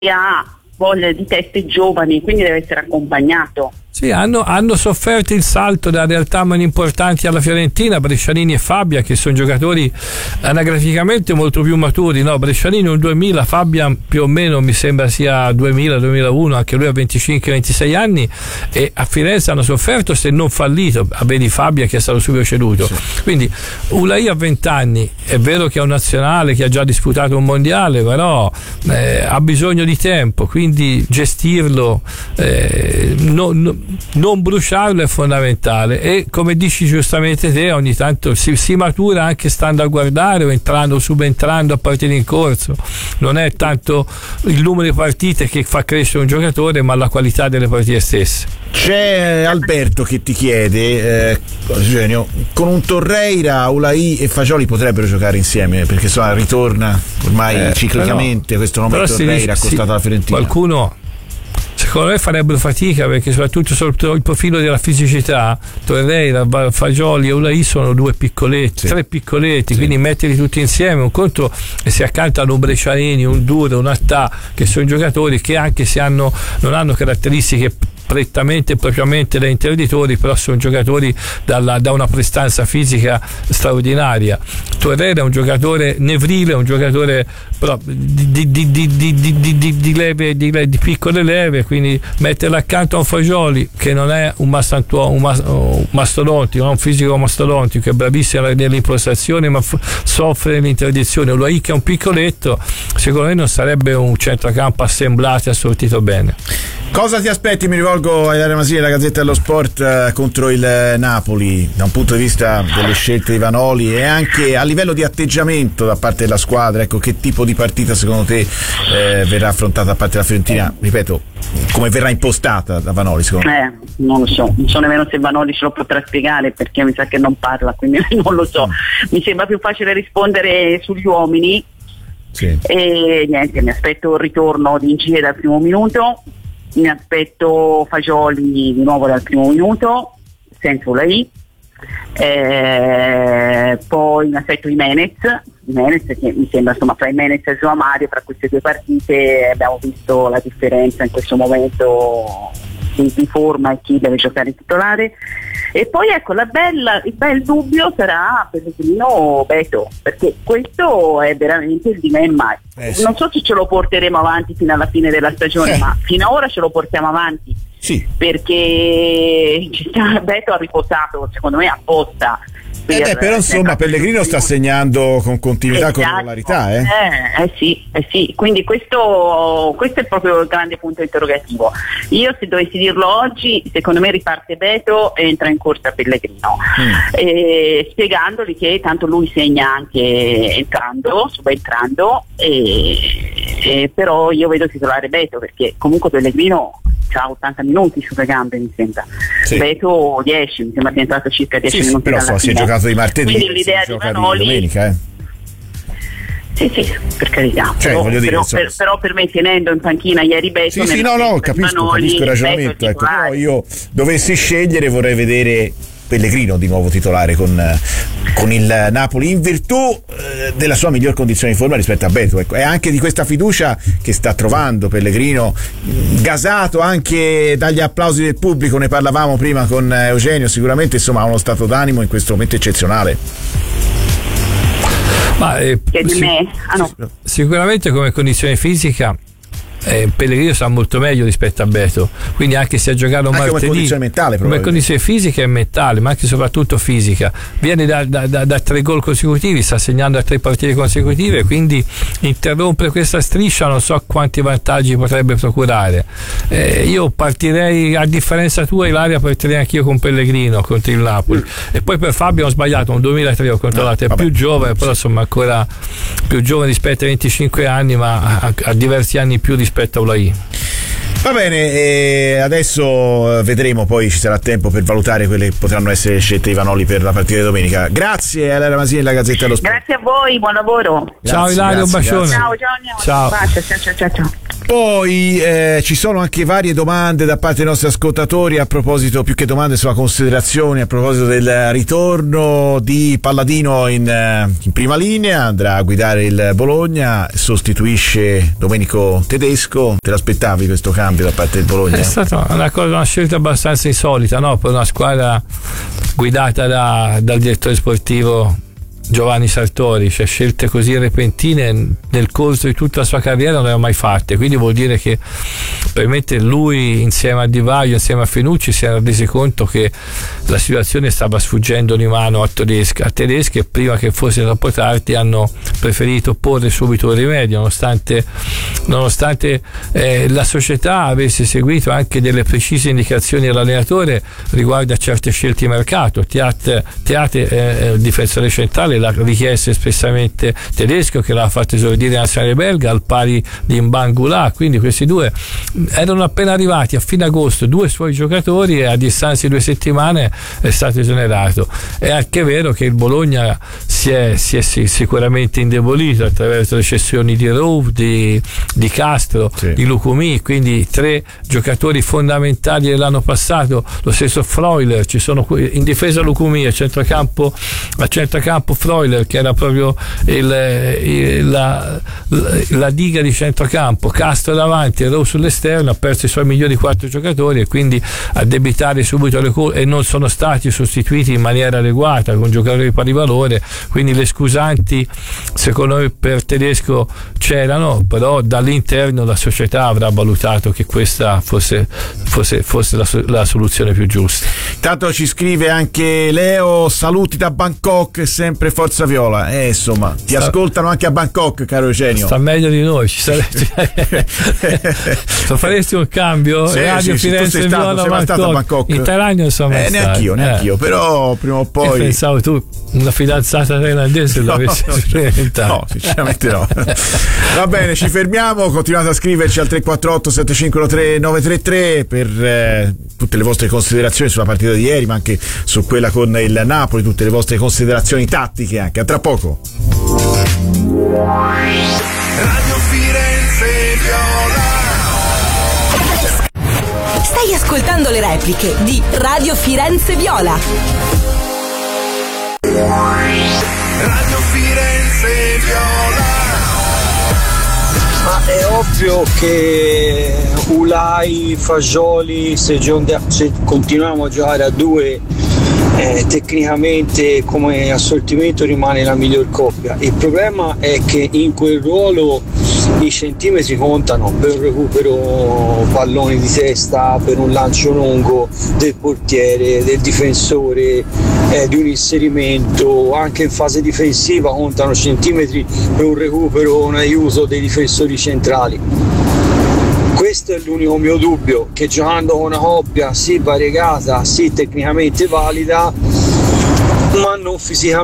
ha voglia di teste giovani, quindi deve essere accompagnato. Sì, hanno sofferto il salto da realtà meno importanti alla Fiorentina, Brescianini e Fabian, che sono giocatori anagraficamente molto più maturi, no? Brescianini è un 2000, Fabian più o meno mi sembra sia 2000-2001, anche lui ha 25-26 anni, e a Firenze hanno sofferto, se non fallito, vedi Fabian che è stato subito ceduto. Sì. Quindi Ulai ha 20 anni, è vero che è un nazionale che ha già disputato un mondiale, però ha bisogno di tempo, quindi gestirlo, non bruciarlo è fondamentale, e come dici giustamente te, ogni tanto si matura anche stando a guardare o subentrando a partire in corso. Non è tanto il numero di partite che fa crescere un giocatore, ma la qualità delle partite stesse. C'è Alberto che ti chiede, Eugenio, con un Torreira, Ulai e Fagioli potrebbero giocare insieme, perché ritorna ormai ciclicamente questo nome Torreira accostato alla Fiorentina. Qualcuno secondo me farebbero fatica, perché soprattutto sotto il profilo della fisicità Torreira, Fagioli e Ulai sono due piccoletti, tre piccoletti, quindi metterli tutti insieme, un conto e si accattano un Brescianini, un Duro, un Attà, che sono giocatori che anche se non hanno caratteristiche prettamente e propriamente da intenditori, però sono giocatori da una prestanza fisica straordinaria. Torreira è un giocatore nevrile, un giocatore però di leve, di piccole leve, quindi metterlo accanto a un Fagioli che non è un mastodontico, non un fisico mastodontico, che è bravissimo nell'impostazione ma soffre nell'interdizione. Ulai che è un piccoletto, secondo me non sarebbe un centrocampo assemblato e assortito bene. Cosa ti aspetti, mi rivolgo a Ilaria Masini, la Gazzetta dello Sport, contro il Napoli, da un punto di vista delle scelte di Vanoli e anche a livello di atteggiamento da parte della squadra? Ecco, che tipo di partita secondo te verrà affrontata da parte della Fiorentina? Ripeto, come verrà impostata da Vanoli secondo te? Non lo so nemmeno se Vanoli ce lo potrà spiegare, perché mi sa che non parla, quindi non lo so. Mi sembra più facile rispondere sugli uomini. Sì. E niente, mi aspetto il ritorno di Insigne dal primo minuto. Mi aspetto Fagioli di nuovo dal primo minuto, senza Ulai. Poi mi aspetto Jimenez che mi sembra, insomma, fra Jimenez e João Mario, fra queste due partite abbiamo visto la differenza in questo momento di forma e chi deve giocare in titolare. E poi ecco il bel dubbio sarà Pellegrino Beto, perché questo è veramente il dilemma. Non so se ce lo porteremo avanti fino alla fine della stagione, ma fino ad ora ce lo portiamo avanti, perché Beto ha riposato secondo me apposta. Però insomma Pellegrino sta segnando con continuità, con regolarità. Sì, quindi questo è proprio il grande punto interrogativo. Io, se dovessi dirlo oggi, secondo me riparte Beto e entra in corsa Pellegrino, spiegandogli che tanto lui segna anche subentrando, però io vedo titolare Beto, perché comunque Pellegrino ha 80 minuti sulle gambe, mi sembra. Beto 10, mi sembra sia entrato circa 10 minuti però dalla si è giocato di martedì, quindi l'idea di Vanoli di domenica, Sì, per carità, però per me, tenendo in panchina ieri Beto, capisco il ragionamento, ecco, però io dovessi scegliere vorrei vedere Pellegrino di nuovo titolare con il Napoli, in virtù della sua miglior condizione di forma rispetto a Beto, ecco. È anche di questa fiducia che sta trovando Pellegrino, gasato anche dagli applausi del pubblico, ne parlavamo prima con Eugenio, sicuramente insomma ha uno stato d'animo in questo momento eccezionale. Ma sicuramente come condizione fisica Pellegrino sta molto meglio rispetto a Beto, quindi anche se ha giocato un martedì, come condizione mentale, come condizione fisica e mentale, ma anche soprattutto fisica, viene da 3 gol consecutivi, sta segnando a 3 partite consecutive, quindi interrompere questa striscia non so quanti vantaggi potrebbe procurare. Io partirei, a differenza tua Ilaria, partirei anch'io con Pellegrino contro il Napoli, e poi per Fabio ho sbagliato, un 2003 ho controllato, è più giovane, però insomma ancora più giovane rispetto ai 25 anni, ma ha diversi anni più rispetto a Ulai. Va bene, adesso vedremo, poi ci sarà tempo per valutare quelle che potranno essere le scelte di Vanoli per la partita di domenica. Grazie a Ilaria Masini della Gazzetta dello Sport. Grazie a voi, buon lavoro. Ciao Ilaria, un bacione. Ciao. Ciao. Ciao. Poi ci sono anche varie domande da parte dei nostri ascoltatori a proposito, più che domande sono considerazioni a proposito del ritorno di Palladino in prima linea. Andrà a guidare il Bologna, sostituisce Domenico Tedesco. Te l'aspettavi questo cambio da parte del Bologna? È stata una scelta abbastanza insolita, no? Per una squadra guidata dal direttore sportivo Giovanni Sartori, cioè scelte così repentine nel corso di tutta la sua carriera non le ha mai fatte, quindi vuol dire che probabilmente lui insieme a Di Vaio, insieme a Fenucci si era resi conto che la situazione stava sfuggendo di mano a Tedeschi e prima che fosse troppo tardi hanno preferito porre subito un rimedio, nonostante la società avesse seguito anche delle precise indicazioni dell'allenatore riguardo a certe scelte di mercato. Teate, il difensore centrale, l'ha richiesto espressamente Tedesco, che l'ha fatto esordire in nazionale belga al pari di Mbangula, quindi questi due erano appena arrivati a fine agosto, due suoi giocatori, e a distanza di 2 settimane è stato esonerato. È anche vero che il Bologna si è sicuramente indebolito attraverso le cessioni di Rouf, di Castro, sì, di Lucumí, quindi 3 giocatori fondamentali dell'anno passato. Lo stesso Freuler, ci sono in difesa Lucumí, a centrocampo Freuler, che era proprio la diga di centrocampo, Castro davanti e Rowe sull'esterno. Ha perso i suoi migliori 4 giocatori e quindi a debitare subito e non sono stati sostituiti in maniera adeguata con giocatori di pari valore, quindi le scusanti secondo me per Tedesco c'erano, però dall'interno la società avrà valutato che questa fosse la soluzione più giusta. Tanto ci scrive anche Leo, saluti da Bangkok, sempre Forza Viola. Insomma, ti ascoltano anche a Bangkok, caro Eugenio. Sta meglio di noi, faresti un cambio? Sì, Radio Firenze Viola, sei stato a Bangkok? In Thailandia non sono mai stato. Neanch'io, però prima o poi pensavo tu una fidanzata thailandese l'avessi sperimentato. No, sinceramente no. Va bene, ci fermiamo, continuate a scriverci al 348 7513 933 per tutte le vostre considerazioni sulla partita di ieri, ma anche su quella con il Napoli, tutte le vostre considerazioni tattiche anche. A tra poco. Radio Firenze Viola. Stai ascoltando le repliche di Radio Firenze Viola. Radio Firenze Viola. Ma è ovvio che Ulai, Fagioli, se continuiamo a giocare a 2, tecnicamente come assortimento rimane la miglior coppia. Il problema è che in quel ruolo i centimetri contano per un recupero palloni di testa, per un lancio lungo del portiere, del difensore, di un inserimento. Anche in fase difensiva contano centimetri per un recupero, un aiuto dei difensori centrali. Questo è l'unico mio dubbio, che giocando con una coppia sì variegata, sì tecnicamente valida, ma non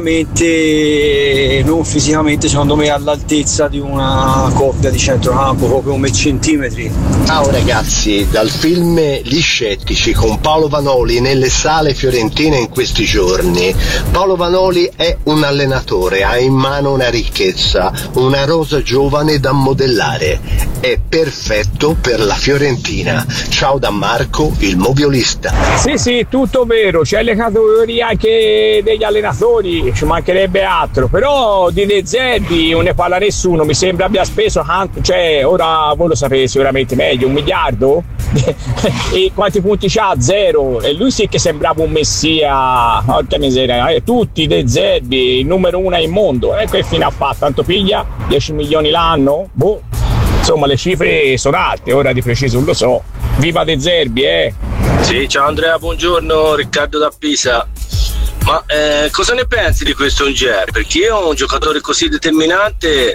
fisicamente secondo me all'altezza di una coppia di centrocampo proprio come centimetri. Ciao ragazzi, dal film Gli Scettici con Paolo Vanoli nelle sale fiorentine in questi giorni. Paolo Vanoli è un allenatore, ha in mano una ricchezza, una rosa giovane da modellare, è perfetto per la Fiorentina. Ciao da Marco, il moviolista. Sì, tutto vero, c'è le categorie anche degli allenatori, ci mancherebbe altro, però di De Zerbi non ne parla nessuno, mi sembra abbia speso cioè ora voi lo sapete sicuramente meglio, 1 miliardo e quanti punti c'ha? 0, e lui sì che sembrava un messia, porca miseria, tutti De Zerbi, il numero 1 al mondo, che fine ha fatto? Tanto piglia? 10 milioni l'anno? Boh, insomma le cifre sono alte, ora di preciso non lo so. Viva De Zerbi, Sì, ciao Andrea, buongiorno, Riccardo da Pisa. Ma cosa ne pensi di questo Ungier? Perché io un giocatore così determinante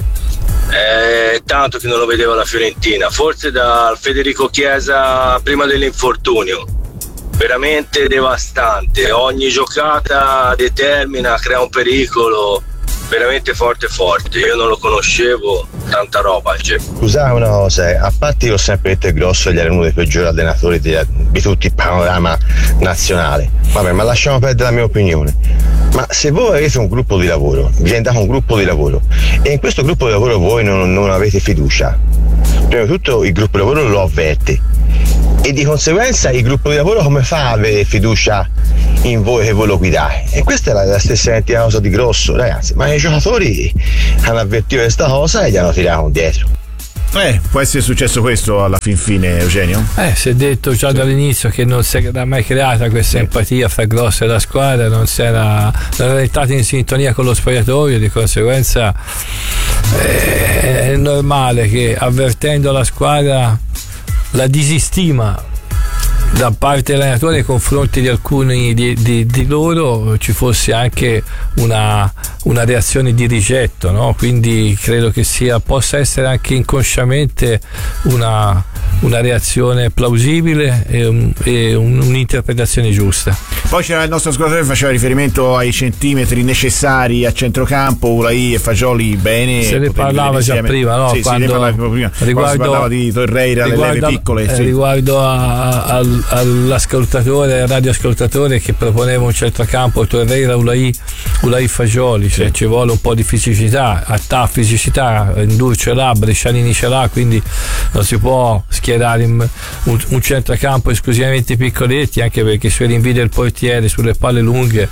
tanto che non lo vedevo alla Fiorentina, forse dal Federico Chiesa prima dell'infortunio. Veramente devastante, ogni giocata determina, crea un pericolo veramente forte. Io non lo conoscevo, tanta roba. Scusate una cosa, a parte io ho sempre detto che Grosso gli era uno dei peggiori allenatori di tutto il panorama nazionale, vabbè, ma lasciamo perdere la mia opinione. Ma se voi avete un gruppo di lavoro, vi viene dato un gruppo di lavoro e in questo gruppo di lavoro voi non avete fiducia, prima di tutto il gruppo di lavoro lo avverte e di conseguenza il gruppo di lavoro come fa a avere fiducia in voi che voi lo guidate? E questa è la stessa identica cosa di Grosso, ragazzi, ma i giocatori hanno avvertito questa cosa e gli hanno tirato dietro. Può essere successo questo alla fin fine, Eugenio? Si è detto già dall'inizio che non si era mai creata questa empatia fra Grosso e la squadra, non era entrato in sintonia con lo spogliatoio, di conseguenza è normale che avvertendo la squadra la disistima da parte dell'allenatore nei confronti di alcuni di loro ci fosse anche una reazione di rigetto, no? Quindi credo che possa essere anche inconsciamente una reazione plausibile e un'interpretazione giusta. Poi c'era il nostro ascoltatore che faceva riferimento ai centimetri necessari a centrocampo, Ulai e Fagioli bene. Se ne parlava già prima, no? Sì, quando se ne parlava prima. Riguardo, si parlava di Torreira, le leve piccole. Riguardo all'ascoltatore, al radioascoltatore che proponeva un centrocampo Torreira, Ulai Fagioli, cioè ci vuole un po' di fisicità, fisicità, Ndur ce l'ha, Brescianini ce l'ha, quindi non si può schierare un centrocampo esclusivamente piccoletti, anche perché se rinvide il portiere sulle palle lunghe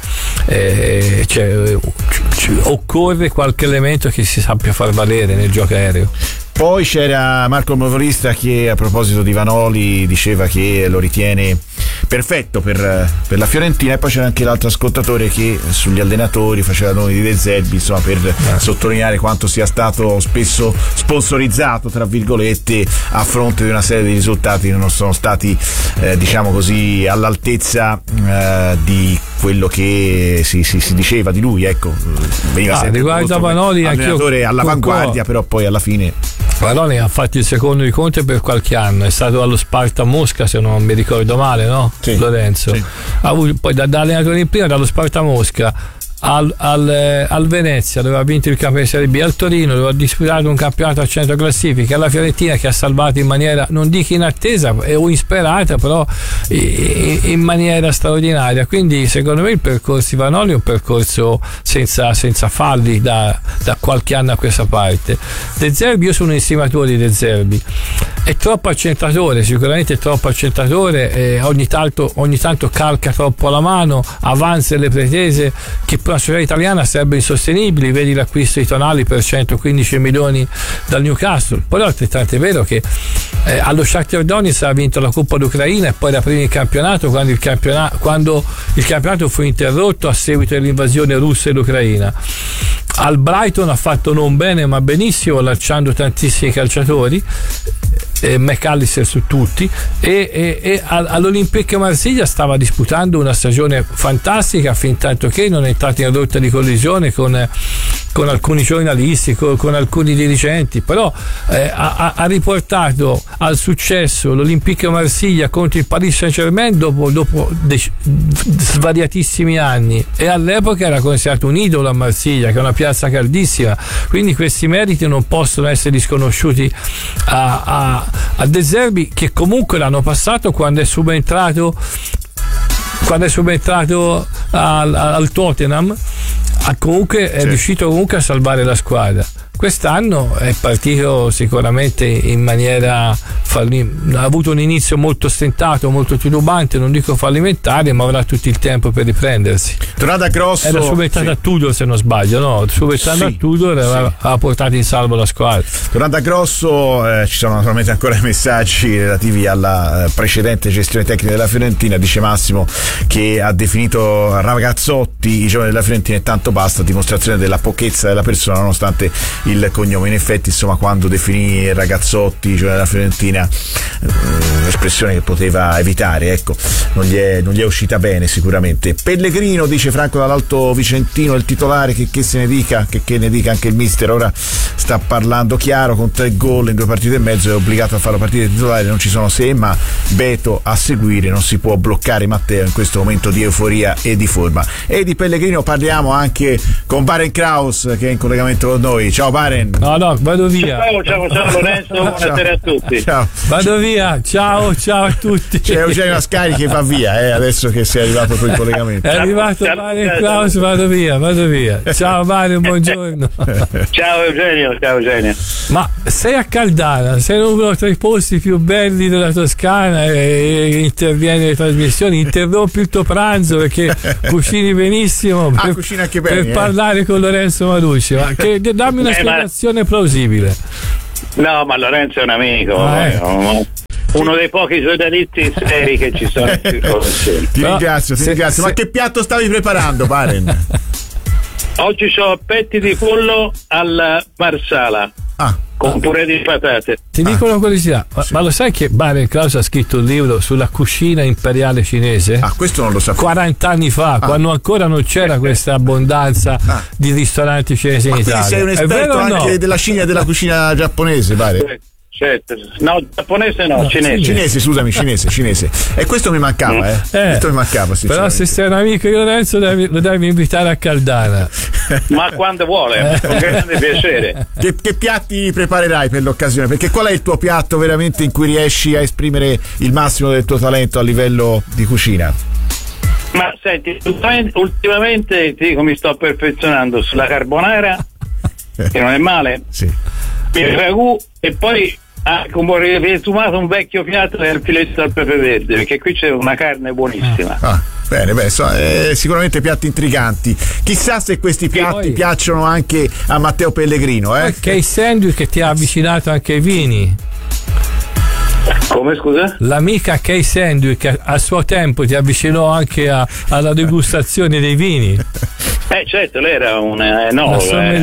occorre qualche elemento che si sappia far valere nel gioco aereo. Poi c'era Marco Motorista che a proposito di Vanoli diceva che lo ritiene perfetto per la Fiorentina, e poi c'era anche l'altro ascoltatore che sugli allenatori faceva nomi di De Zerbi, insomma, per sottolineare quanto sia stato spesso sponsorizzato tra virgolette a fronte di una serie di risultati che non sono stati diciamo così all'altezza di quello che si diceva di lui, ecco. Veniva sempre riguardo a Vanoli, allenatore all'avanguardia, però poi alla fine Vanoli ha fatto il secondo di Conte per qualche anno, è stato allo Sparta Mosca se non mi ricordo male, no? Sì, Lorenzo sì. Poi da allenatore in prima dallo Sparta Mosca al Venezia, dove ha vinto il campionato di Serie B, al Torino dove ha disputato un campionato a centro classifica, alla Fiorentina che ha salvato in maniera non dico inattesa o insperata, però in maniera straordinaria. Quindi secondo me il percorso di Vanoli è un percorso senza falli da qualche anno a questa parte. De Zerbi, io sono un estimatore di De Zerbi, è troppo accentratore, sicuramente è troppo accentratore, ogni tanto calca troppo la mano, avanza le pretese che per una società italiana sarebbero insostenibili. Vedi l'acquisto di Tonali per 115 milioni dal Newcastle. Poi altrettanto è vero che allo Shakhtar Donetsk ha vinto la Coppa d'Ucraina e poi era prima in campionato quando il campionato fu interrotto a seguito dell'invasione russa dell'Ucraina. Al Brighton ha fatto non bene ma benissimo, lasciando tantissimi calciatori, McAllister su tutti, e all'Olympique Marsiglia stava disputando una stagione fantastica fin tanto che non è entrato in rotta di collisione con alcuni giornalisti, con alcuni dirigenti, però ha riportato al successo l'Olympique Marsiglia contro il Paris Saint-Germain dopo svariatissimi anni, e all'epoca era considerato un idolo a Marsiglia, che è una piazza caldissima, quindi questi meriti non possono essere disconosciuti a De Zerbi, che comunque l'anno passato quando è subentrato al Tottenham è riuscito comunque a salvare la squadra. Quest'anno è partito sicuramente in maniera ha avuto un inizio molto stentato, molto titubante, non dico fallimentare, ma avrà tutto il tempo per riprendersi. Tornata Grosso, era subentrato a Tudor, se non sbaglio, no? Subentrato a Tudor ha portato in salvo la squadra. Tornata Grosso, ci sono naturalmente ancora messaggi relativi alla precedente gestione tecnica della Fiorentina. Dice Massimo che ha definito ragazzotti i giovani della Fiorentina e tanto basta, dimostrazione della pochezza della persona nonostante il cognome. In effetti, insomma, quando definì ragazzotti i giovani della Fiorentina, un'espressione che poteva evitare, ecco, non gli è uscita bene sicuramente. Pellegrino, dice Franco dall'Alto Vicentino, il titolare, che se ne dica, che ne dica anche il mister, ora sta parlando chiaro, con 3 gol in 2 partite e mezzo è obbligato a farlo partire titolare, non ci sono se ma Beto a seguire, non si può bloccare Matteo in questo momento di euforia e di forma. E di Pellegrino parliamo anche con Baren Kraus, che è in collegamento con noi. Ciao Baren. No, vado via. Ciao Lorenzo, buonasera a tutti. Ciao. Vado via. via. Ciao a tutti. C'è Eugenio Ascari che va via, adesso che sei arrivato tu in collegamento. È arrivato Mario Klaus, vado via. Ciao Mario, buongiorno. Ciao Eugenio. Ma sei a Caldana, sei in uno tra i posti più belli della Toscana e intervieni nelle trasmissioni, interrompi il tuo pranzo perché cucini benissimo cucina anche bene, per parlare con Lorenzo Maducci. Dammi una spiegazione plausibile. No, ma Lorenzo è un amico. Uno dei pochi giornalisti seri che ci sono in circolazione. Ti ringrazio. Ma che piatto stavi preparando, Baren? Oggi ho petti di pollo alla marsala con purè di patate. Ti dico una curiosità, ma lo sai che Baren Klaus ha scritto un libro sulla cucina imperiale cinese? Questo non lo sapevo. 40 anni fa, quando ancora non c'era questa abbondanza di ristoranti cinesi in Italia. Sei un esperto anche della Cina e della cucina giapponese, Baren? Certo. No, giapponese no, cinese. Cinese. E questo mi mancava, Questo mi mancava, però se sei un amico di Lorenzo lo devi invitare a Caldana. Ma quando vuole, con grande piacere. Che piatti preparerai per l'occasione? Perché qual è il tuo piatto veramente in cui riesci a esprimere il massimo del tuo talento a livello di cucina? Ma senti, ultimamente ti dico, mi sto perfezionando sulla carbonara, che non è male. Sì. Il ragù, e poi come ho riesumato un vecchio piatto del filetto al pepe verde, perché qui c'è una carne buonissima. Bene, sicuramente piatti intriganti. Chissà se questi piatti piacciono anche a Matteo Pellegrino, Che i sandwich che ti ha avvicinato anche ai vini. Come, scusa? L'amica Kay Sandwich a suo tempo ti avvicinò anche alla degustazione dei vini. Certo, lei era un enologo.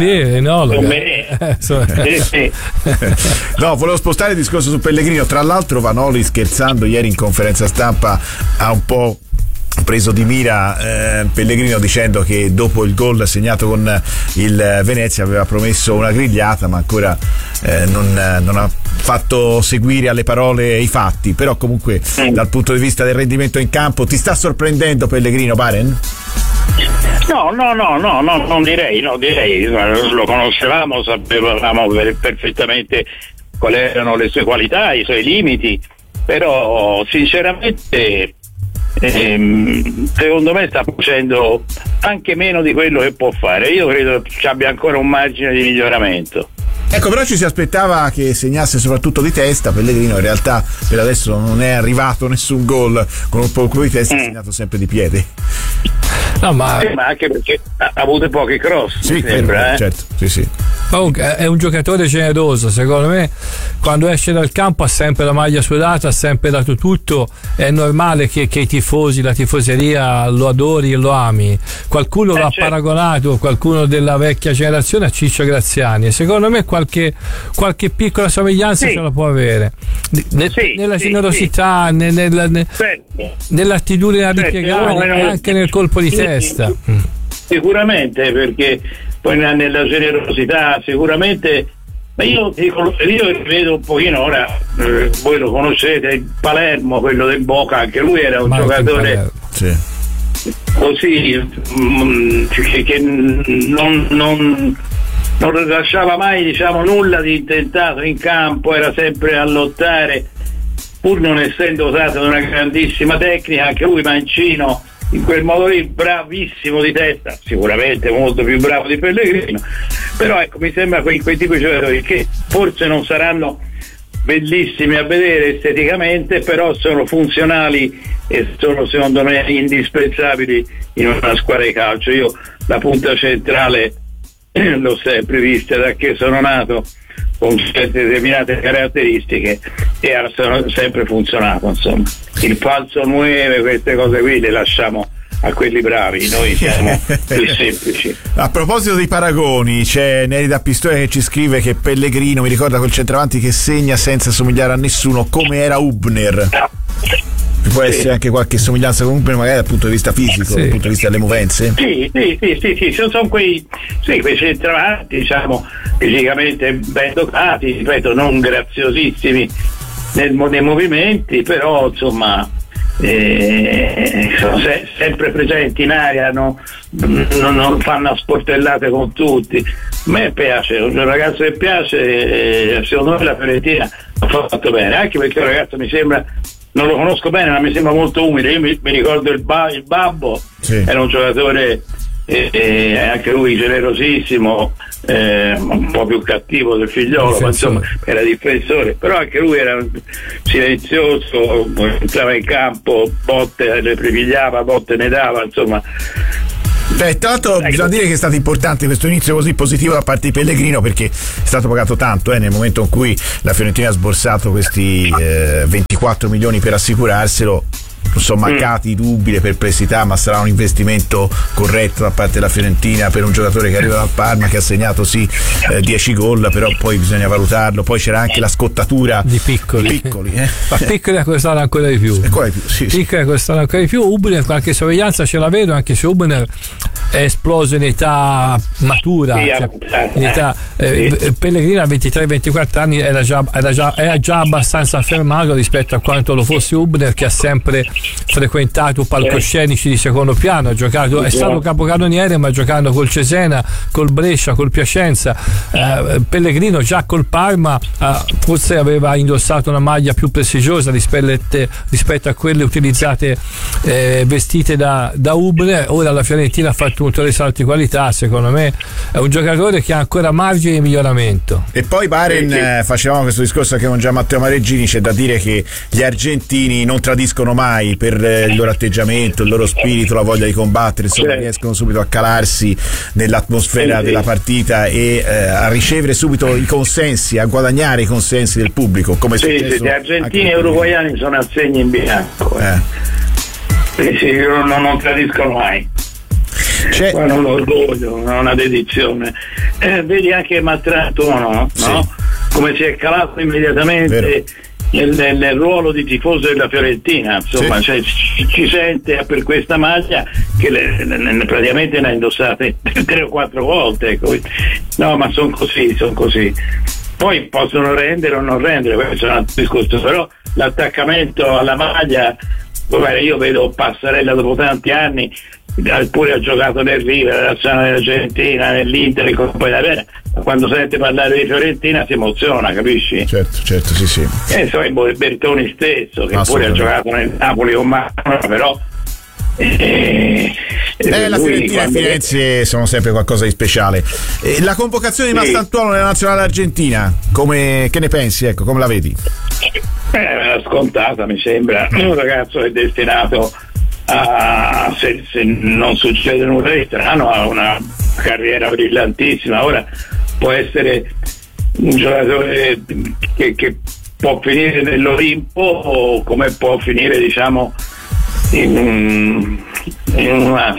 Sì. No, volevo spostare il discorso su Pellegrino. Tra l'altro Vanoli, scherzando ieri in conferenza stampa, ha un po' preso di mira Pellegrino, dicendo che dopo il gol segnato con il Venezia aveva promesso una grigliata, ma ancora non ha fatto seguire alle parole i fatti. Però comunque dal punto di vista del rendimento in campo ti sta sorprendendo Pellegrino, Baren? No, non direi, lo conoscevamo, sapevamo perfettamente quali erano le sue qualità, i suoi limiti, però sinceramente secondo me sta facendo anche meno di quello che può fare. Io credo che abbia ancora un margine di miglioramento. Ecco, però ci si aspettava che segnasse soprattutto di testa. Pellegrino in realtà per adesso non è arrivato nessun gol con un po' di testa, ha segnato sempre di piede. No, ma anche perché ha avuto pochi cross, sì, mi sembra, certo, sì. È un giocatore generoso, secondo me. Quando esce dal campo ha sempre la maglia sudata, ha sempre dato tutto. È normale che i tifosi, la tifoseria lo adori e lo ami. Qualcuno l'ha paragonato, qualcuno della vecchia generazione, a Ciccio Graziani, e secondo me qualche piccola somiglianza ce la può avere nella generosità, nell'attitudine a ripiegare, anche nel colpo di testa. Sicuramente, perché poi nella generosità sicuramente. Ma io vedo un pochino ora, voi lo conoscete, il Palermo, quello del Boca, anche lui era un giocatore così che non lasciava mai, diciamo, nulla di intentato in campo, era sempre a lottare, pur non essendo dotato di una grandissima tecnica. Anche lui mancino, in quel modo lì, bravissimo di testa, sicuramente molto più bravo di Pellegrino, però ecco, mi sembra quei tipi di giocatori che forse non saranno bellissimi a vedere esteticamente, però sono funzionali e sono, secondo me, indispensabili in una squadra di calcio. Io la punta centrale l'ho sempre vista da che sono nato, con determinate caratteristiche, e ha sempre funzionato, insomma. Il falso 9, queste cose qui le lasciamo a quelli bravi, noi siamo più semplici. A proposito dei paragoni, c'è Neri da Pistoia che ci scrive che Pellegrino mi ricorda quel centravanti che segna senza somigliare a nessuno, come era Hubner. Può essere anche qualche somiglianza con Hubner, magari dal punto di vista fisico, dal punto di vista delle movenze. Sì, sono quei centravanti, diciamo, fisicamente ben dotati, ripeto, non graziosissimi nei movimenti, però insomma sono sempre presenti in area, non fanno sportellate con tutti. A me piace, un ragazzo che piace, secondo me la Fiorentina fatto bene, anche perché il ragazzo mi sembra, non lo conosco bene, ma mi sembra molto umile. Io mi ricordo il Babbo, sì. Era un giocatore anche lui generosissimo, un po' più cattivo del figliolo, ma insomma era difensore, però anche lui era silenzioso, entrava in campo, botte le prepigliava, botte ne dava, insomma. Tra l'altro bisogna dire che è stato importante questo inizio così positivo da parte di Pellegrino, perché è stato pagato tanto nel momento in cui la Fiorentina ha sborsato questi 24 milioni per assicurarselo. Non sono mancati dubbi, le perplessità, ma sarà un investimento corretto da parte della Fiorentina per un giocatore che arriva dal Parma, che ha segnato 10 gol, però poi bisogna valutarlo. Poi c'era anche la scottatura di piccoli ma piccoli costavano ancora di più, piccoli costavano ancora di più. Ubner qualche somiglianza ce la vedo, anche se Ubner è esploso in età matura, in età Pellegrino a 23-24 anni era già abbastanza affermato rispetto a quanto lo fosse Ubner, che ha sempre frequentato palcoscenici di secondo piano, ha giocato, è stato capocannoniere, ma giocando col Cesena, col Brescia, col Piacenza. Pellegrino già col Parma forse aveva indossato una maglia più prestigiosa rispetto a quelle utilizzate, vestite da Ubner. Ora la Fiorentina ha fatto un ulteriore salto di qualità, secondo me è un giocatore che ha ancora margine di miglioramento. E poi Baren, facevamo questo discorso anche con Gian Matteo Mareggini, c'è da dire che gli argentini non tradiscono mai per il loro atteggiamento, il loro spirito, la voglia di combattere, insomma, riescono subito a calarsi nell'atmosfera della partita e a ricevere subito i consensi, a guadagnare i consensi del pubblico, come gli argentini e uruguaiani sono a segni in bianco, non tradiscono mai. C'è un orgoglio, una dedizione. Vedi anche Mastrantuono, no? Come si è calato immediatamente nel ruolo di tifoso della Fiorentina, insomma, cioè, ci sente per questa maglia che praticamente ne ha indossate 3 o 4 volte, ecco. No, ma sono così. Poi possono rendere o non rendere, questo è un altro discorso, però l'attaccamento alla maglia, io vedo Passarella dopo tanti anni, pure ha giocato nel River, nella nazionale Argentina, nell'Inter, poi ma quando sente parlare di Fiorentina si emoziona, capisci? Certo, sì. Insomma, il Bertoni stesso, che pure ha giocato nel Napoli con Mano, però la Fiorentina e Firenze sono sempre qualcosa di speciale. La convocazione di Mastrantuono nella nazionale argentina, che ne pensi? Ecco, come la vedi? È scontata, mi sembra. Un ragazzo è destinato a, se non succede nulla di strano, ha una carriera brillantissima. Ora può essere un giocatore che può finire nell'Olimpo, o come può finire, diciamo, in una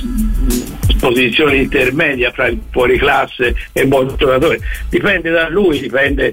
posizione intermedia fra il fuoriclasse e il buon giocatore. Dipende da lui, dipende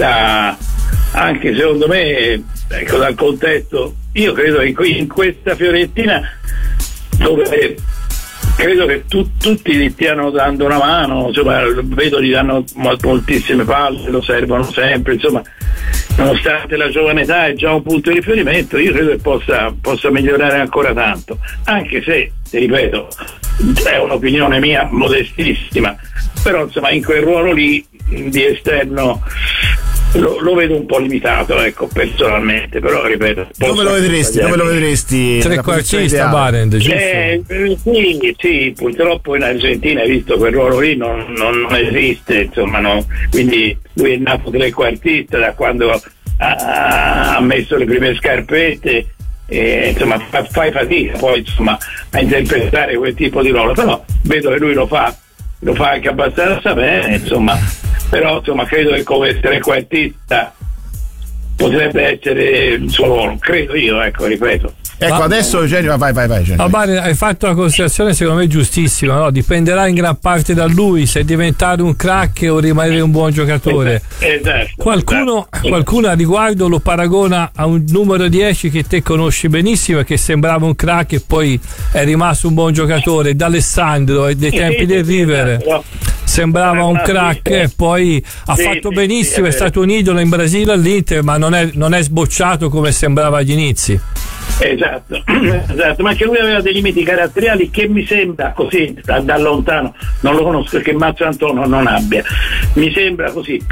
anche, secondo me, ecco, dal contesto. Io credo che in questa Fiorentina, dove credo che tutti gli stiano dando una mano, insomma, vedo gli danno moltissime palle, lo servono sempre, insomma, nonostante la giovane età è già un punto di riferimento. Io credo che possa migliorare ancora tanto, anche se, ti ripeto, è un'opinione mia modestissima, però insomma in quel ruolo lì di esterno lo vedo un po' limitato, ecco, personalmente, però ripeto, dove lo vedresti trequartista Barend, giusto? Sì, purtroppo in Argentina, hai visto, quel ruolo lì non esiste, insomma, no. Quindi lui è nato trequartista da quando ha messo le prime scarpette, insomma fai fatica poi, insomma, a interpretare quel tipo di ruolo, però vedo che lui lo fa anche abbastanza bene, insomma. Però insomma credo che come trequartista potrebbe essere il suo ruolo, credo io, ecco, ripeto. Ecco, adesso Eugenio, vai Eugenio. Hai fatto una considerazione secondo me giustissima, no? Dipenderà in gran parte da lui se diventare un crack o rimanere un buon giocatore. Esatto. Qualcuno a riguardo lo paragona a un numero 10 che te conosci benissimo e che sembrava un crack e poi è rimasto un buon giocatore, D'Alessandro dei tempi del River. Sembrava un crack e poi ha fatto benissimo, è stato un idolo in Brasile all'Inter, ma non è sbocciato come sembrava agli inizi. Esatto, ma anche lui aveva dei limiti caratteriali che mi sembra così da lontano, non lo conosco, che Mastrantuono non abbia, mi sembra così, però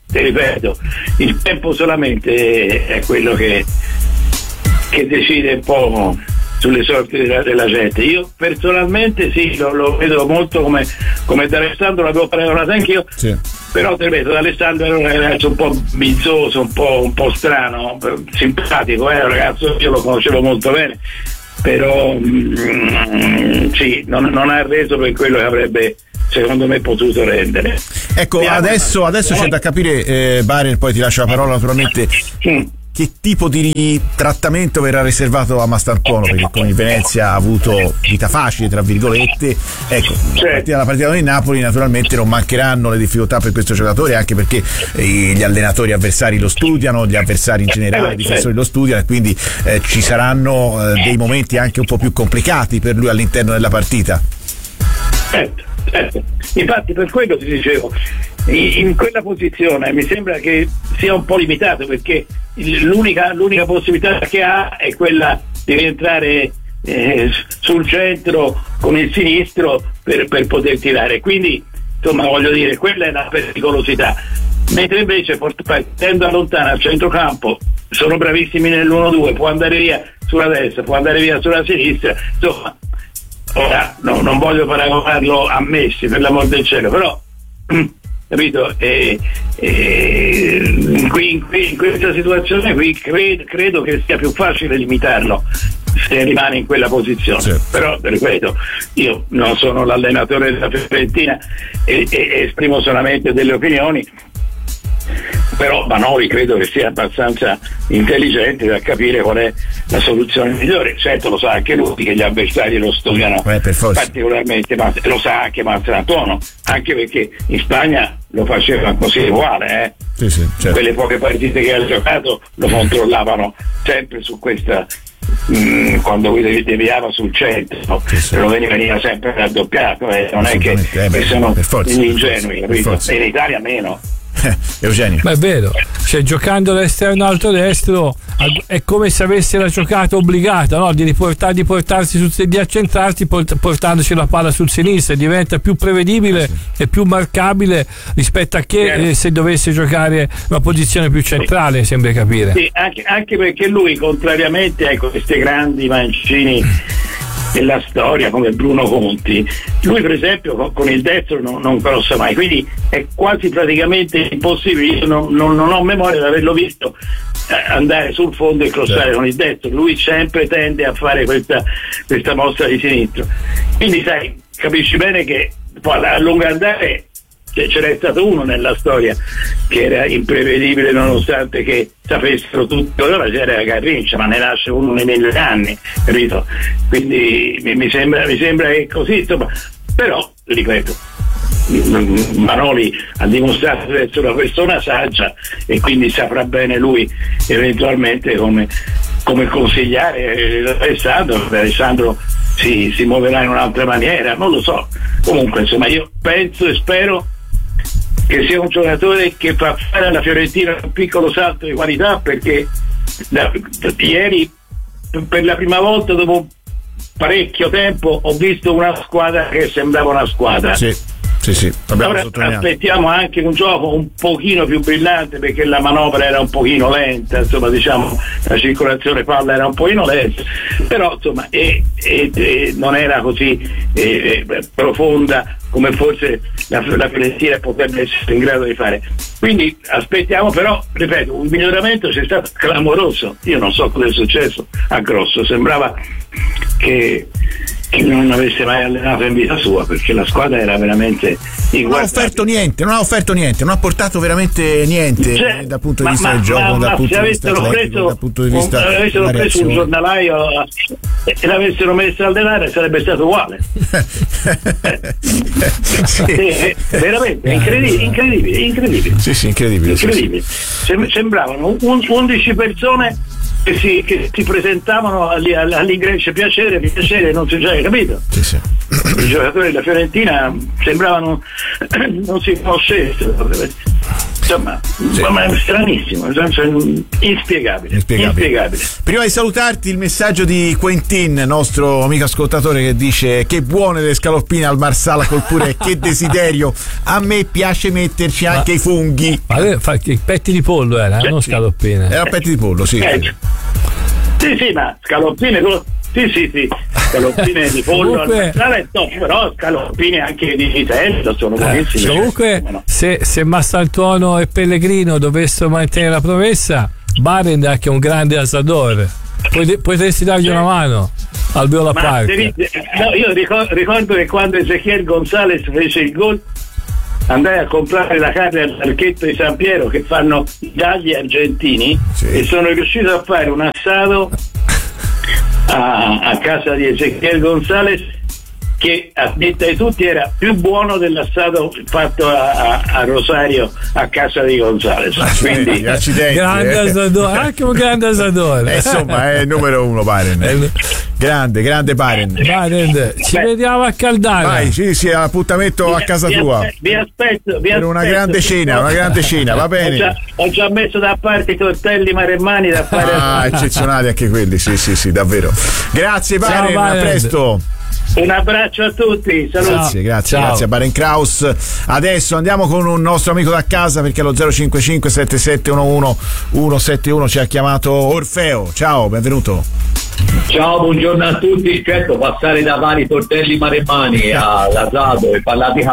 ti ripeto, il tempo solamente è quello che decide un po' sulle sorti della gente. Io personalmente sì, lo vedo molto come D'Alessandro, l'avevo paragonato anch'io, sì. Però ti ripeto, D'Alessandro era un ragazzo un po' bizzoso, un po' strano, simpatico, un ragazzo, io lo conoscevo molto bene, però sì, non ha reso per quello che avrebbe secondo me potuto rendere. Ecco, adesso c'è da capire, Bari, poi ti lascio la parola naturalmente, che tipo di trattamento verrà riservato a Mastrobuono, perché con il Venezia ha avuto vita facile tra virgolette. Ecco, la partita con il Napoli naturalmente non mancheranno le difficoltà per questo giocatore, anche perché gli allenatori avversari lo studiano, gli avversari in generale, i difensori lo studiano, e quindi ci saranno dei momenti anche un po' più complicati per lui all'interno della partita. Certo. Infatti per quello ti dicevo, in quella posizione mi sembra che sia un po' limitato, perché l'unica possibilità che ha è quella di rientrare sul centro con il sinistro per poter tirare, quindi insomma voglio dire, quella è la pericolosità, mentre invece partendo da lontano al centrocampo sono bravissimi nell'1-2, può andare via sulla destra, può andare via sulla sinistra, insomma. Ora non voglio paragonarlo a Messi, per l'amor del cielo, però capito, in questa situazione qui credo che sia più facile limitarlo se rimane in quella posizione. Certo. Però ripeto, io non sono l'allenatore della Fiorentina e esprimo solamente delle opinioni, però Vanoli credo che sia abbastanza intelligente da capire qual è la soluzione migliore. Certo, lo sa anche lui che gli avversari lo studiano particolarmente, ma lo sa anche Mastrobuono, anche perché in Spagna lo faceva così uguale, Sì, certo. Quelle poche partite che ha giocato lo controllavano sempre su questa, quando lui deviava sul centro, lo veniva sempre raddoppiato, non è che sono gli ingenui, capito? E in Italia meno. Eugenio. Ma è vero, cioè giocando all'esterno alto destro è come se avesse la giocata obbligata, no? di accentrarsi portandoci la palla sul sinistro, diventa più prevedibile e più marcabile rispetto a che se dovesse giocare una posizione più centrale, sembra capire. Sì, anche perché lui, contrariamente a questi grandi mancini della storia come Bruno Conti, lui per esempio con il destro non crossa mai, quindi è quasi praticamente impossibile. Io non ho memoria di averlo visto andare sul fondo e crossare con il destro. Lui sempre tende a fare questa mossa di sinistro, quindi sai, capisci bene che poi a lungo andare ce n'è stato uno nella storia che era imprevedibile nonostante che sapessero tutti. Allora c'era Garrincha, ma ne nasce uno nei 1000 anni, capito? Quindi mi sembra che così, insomma. Però ripeto, Vanoli ha dimostrato di essere una persona saggia e quindi saprà bene lui eventualmente come consigliare Alessandro si muoverà in un'altra maniera, non lo so. Comunque insomma io penso e spero che sia un giocatore che fa fare alla Fiorentina un piccolo salto di qualità, perché ieri per la prima volta dopo parecchio tempo ho visto una squadra che sembrava una squadra. Sì. Ora aspettiamo anche un gioco un pochino più brillante, perché la manovra era un pochino lenta, insomma, diciamo la circolazione palla era un pochino lenta, però insomma non era così profonda come forse la Fiorentina potrebbe essere in grado di fare. Quindi aspettiamo, però ripeto, un miglioramento c'è stato clamoroso. Io non so cosa è successo a Grosso, sembrava che non avesse mai allenato in vita sua, perché la squadra era veramente non ha offerto niente, non ha portato veramente niente, dal punto di vista del gioco, dal punto di vista atletico, dal punto di vista se avessero preso un giornalaio e l'avessero messo a allenare sarebbe stato uguale. Veramente incredibile. Sì, incredibile. Sembravano 11 persone che si presentavano all'ingresso, piacere, non si già capito. Sì. I giocatori della Fiorentina sembravano non si conoscessero. insomma, ma è stranissimo, inspiegabile. Prima di salutarti, il messaggio di Quentin, nostro amico ascoltatore, che dice: che buone le scaloppine al Marsala col purè, che desiderio, a me piace metterci anche i funghi. Ma petti di pollo era, non scaloppine. Era petti di pollo, sì. Sì, ma scaloppine, sì, scaloppine di pollo al Marsala è top, però scaloppine anche di vitello sono buonissime. Comunque, se Massantuono e Pellegrino dovessero mantenere la promessa, Baren è anche un grande asador. Potresti dargli una mano al Viola Park. Io ricordo che quando Ezequiel Gonzalez fece il gol, andai a comprare la carne all'Archetto di San Piero, che fanno dagli argentini, e sono riuscito a fare un assato a casa di Ezequiel Gonzalez che, a detta di tutti, era più buono dell'assato fatto a Rosario a casa di Gonzalez. Quindi accidenti, grande asadore, anche un grande asadore. Insomma, è il numero uno Baren. Grande Baren. Ci vediamo a Caldana. Vai, sì, appuntamento a casa tua. Vi aspetto per una grande cena, va bene. Ho già messo da parte i tortelli maremmani da fare. Eccezionali anche quelli, sì, davvero. Grazie Baren, a presto. Un abbraccio a tutti, saluti. Grazie a Baren Kraus. Adesso andiamo con un nostro amico da casa, perché allo 055 7711 171 ci ha chiamato Orfeo. Ciao, benvenuto. Ciao, buongiorno a tutti. Certo, passare da vari tortelli maremmani all'asato e parlare di